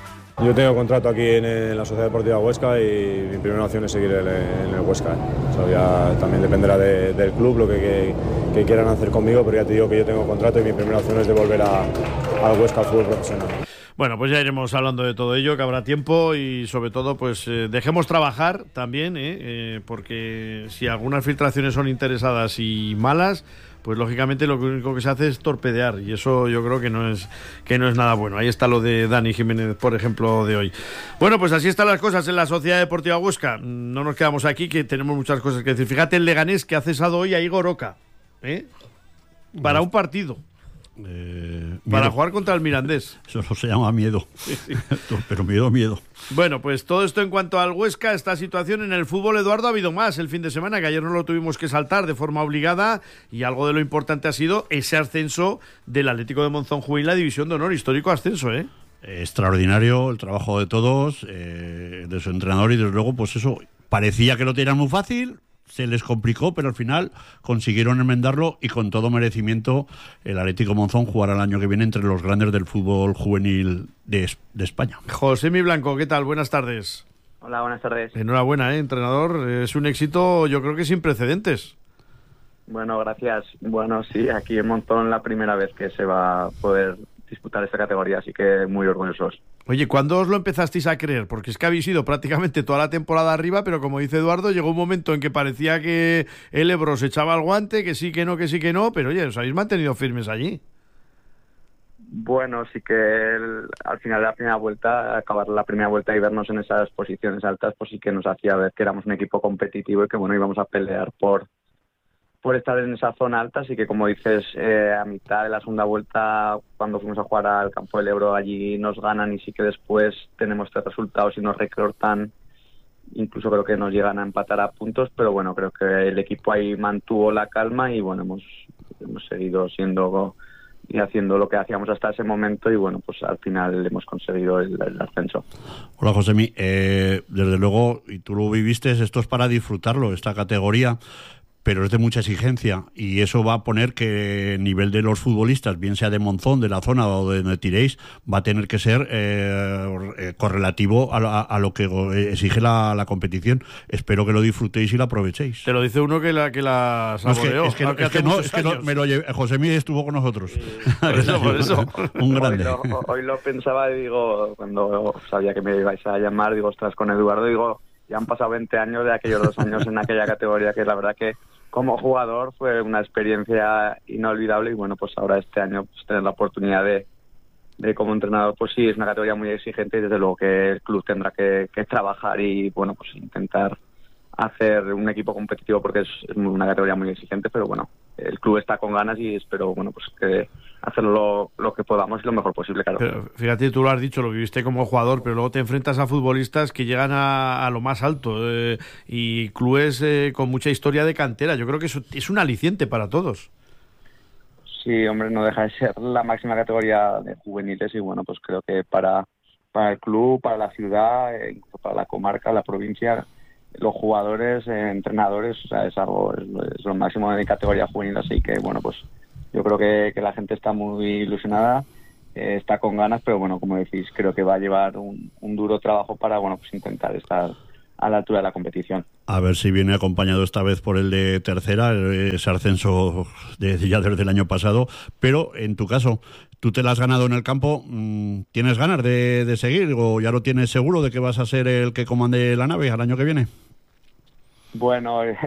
Yo tengo contrato aquí en, en la Sociedad Deportiva Huesca y mi primera opción es seguir en, en el Huesca. ¿eh? Eso ya también dependerá de, del club, lo que, que, que quieran hacer conmigo, pero ya te digo que yo tengo contrato y mi primera opción es devolver a, al Huesca al fútbol profesional. Bueno, pues ya iremos hablando de todo ello, que habrá tiempo y sobre todo pues eh, dejemos trabajar también, ¿eh? Eh, porque si algunas filtraciones son interesadas y malas, pues lógicamente lo único que se hace es torpedear y eso yo creo que no es que no es nada bueno. Ahí está lo de Dani Jiménez, por ejemplo, de hoy. Bueno, pues así están las cosas en la Sociedad Deportiva Huesca. No nos quedamos aquí, que tenemos muchas cosas que decir. Fíjate el Leganés que ha cesado hoy a Igor Oca, ¿eh? Para un partido. Eh, para miedo. jugar contra el Mirandés. Eso se llama miedo. Sí, sí. Pero miedo, miedo. Bueno, pues todo esto en cuanto al Huesca, esta situación en el fútbol, Eduardo, ha habido más el fin de semana, que ayer no lo tuvimos que saltar de forma obligada y algo de lo importante ha sido ese ascenso del Atlético de Monzón Juvenil, la División de Honor, histórico ascenso, ¿eh? Extraordinario el trabajo de todos, eh, de su entrenador y desde luego, pues eso, parecía que lo tenían muy fácil, se les complicó, pero al final consiguieron enmendarlo y con todo merecimiento el Atlético Monzón jugará el año que viene entre los grandes del fútbol juvenil de, de España. José Mi Blanco, ¿qué tal? Buenas tardes. Hola, buenas tardes. Enhorabuena, ¿eh, entrenador? Es un éxito, yo creo que sin precedentes. Bueno, gracias. Bueno, sí, aquí en Monzón la primera vez que se va a poder disputar esta categoría, así que muy orgullosos. Oye, ¿cuándo os lo empezasteis a creer? Porque es que habéis ido prácticamente toda la temporada arriba, pero como dice Eduardo, llegó un momento en que parecía que el Ebro se echaba el guante, que sí, que no, que sí, que no, pero oye, os habéis mantenido firmes allí. Bueno, sí que el, al final de la primera vuelta, acabar la primera vuelta y vernos en esas posiciones altas, pues sí que nos hacía ver que éramos un equipo competitivo y que bueno, íbamos a pelear por por estar en esa zona alta. Así que como dices, eh, a mitad de la segunda vuelta, cuando fuimos a jugar al campo del Ebro, allí nos ganan y sí que después tenemos tres resultados y nos recortan, incluso creo que nos llegan a empatar a puntos, pero bueno, creo que el equipo ahí mantuvo la calma y bueno, hemos, hemos seguido siendo y haciendo lo que hacíamos hasta ese momento y bueno, pues al final hemos conseguido el, el ascenso. Hola Josemi, eh, desde luego, y tú lo viviste, esto es para disfrutarlo, esta categoría, pero es de mucha exigencia y eso va a poner que el nivel de los futbolistas, bien sea de Monzón, de la zona o de donde tiréis, va a tener que ser eh, correlativo a, a, a lo que exige la, la competición. Espero que lo disfrutéis y lo aprovechéis. Te lo dice uno que la que la saboreó. No, es que, es que, es que no, es que no, me lo llevé, José Mí estuvo con nosotros. Por eso, por eso. Un grande. Hoy lo, hoy lo pensaba y digo, cuando sabía que me ibais a llamar, digo, ostras, con Eduardo, digo, ya han pasado veinte años de aquellos dos años en aquella categoría, que la verdad que como jugador fue una experiencia inolvidable y bueno, pues ahora este año pues, tener la oportunidad de, de como entrenador, pues sí, es una categoría muy exigente y desde luego que el club tendrá que, que trabajar y bueno, pues intentar hacer un equipo competitivo porque es, es una categoría muy exigente, pero bueno, el club está con ganas y espero, bueno, pues que hacerlo lo, lo que podamos y lo mejor posible, claro. Pero fíjate, tú lo has dicho, lo viviste como jugador, pero luego te enfrentas a futbolistas que llegan a, a lo más alto eh, y clubes eh, con mucha historia de cantera. Yo creo que eso es un aliciente para todos. Sí, hombre, no deja de ser la máxima categoría de juveniles y bueno, pues creo que para, para el club, para la ciudad, eh, incluso para la comarca, la provincia, los jugadores, eh, entrenadores, o sea, es algo, es, es lo máximo de categoría juvenil, así que bueno, pues yo creo que, que la gente está muy ilusionada, eh, está con ganas, pero bueno, como decís, creo que va a llevar un, un duro trabajo para, bueno, pues intentar estar a la altura de la competición. A ver si viene acompañado esta vez por el de tercera, ese ascenso de, ya desde el año pasado, pero en tu caso, tú te la has ganado en el campo, ¿tienes ganas de, de seguir o ya lo tienes seguro de que vas a ser el que comande la nave al año que viene? Bueno,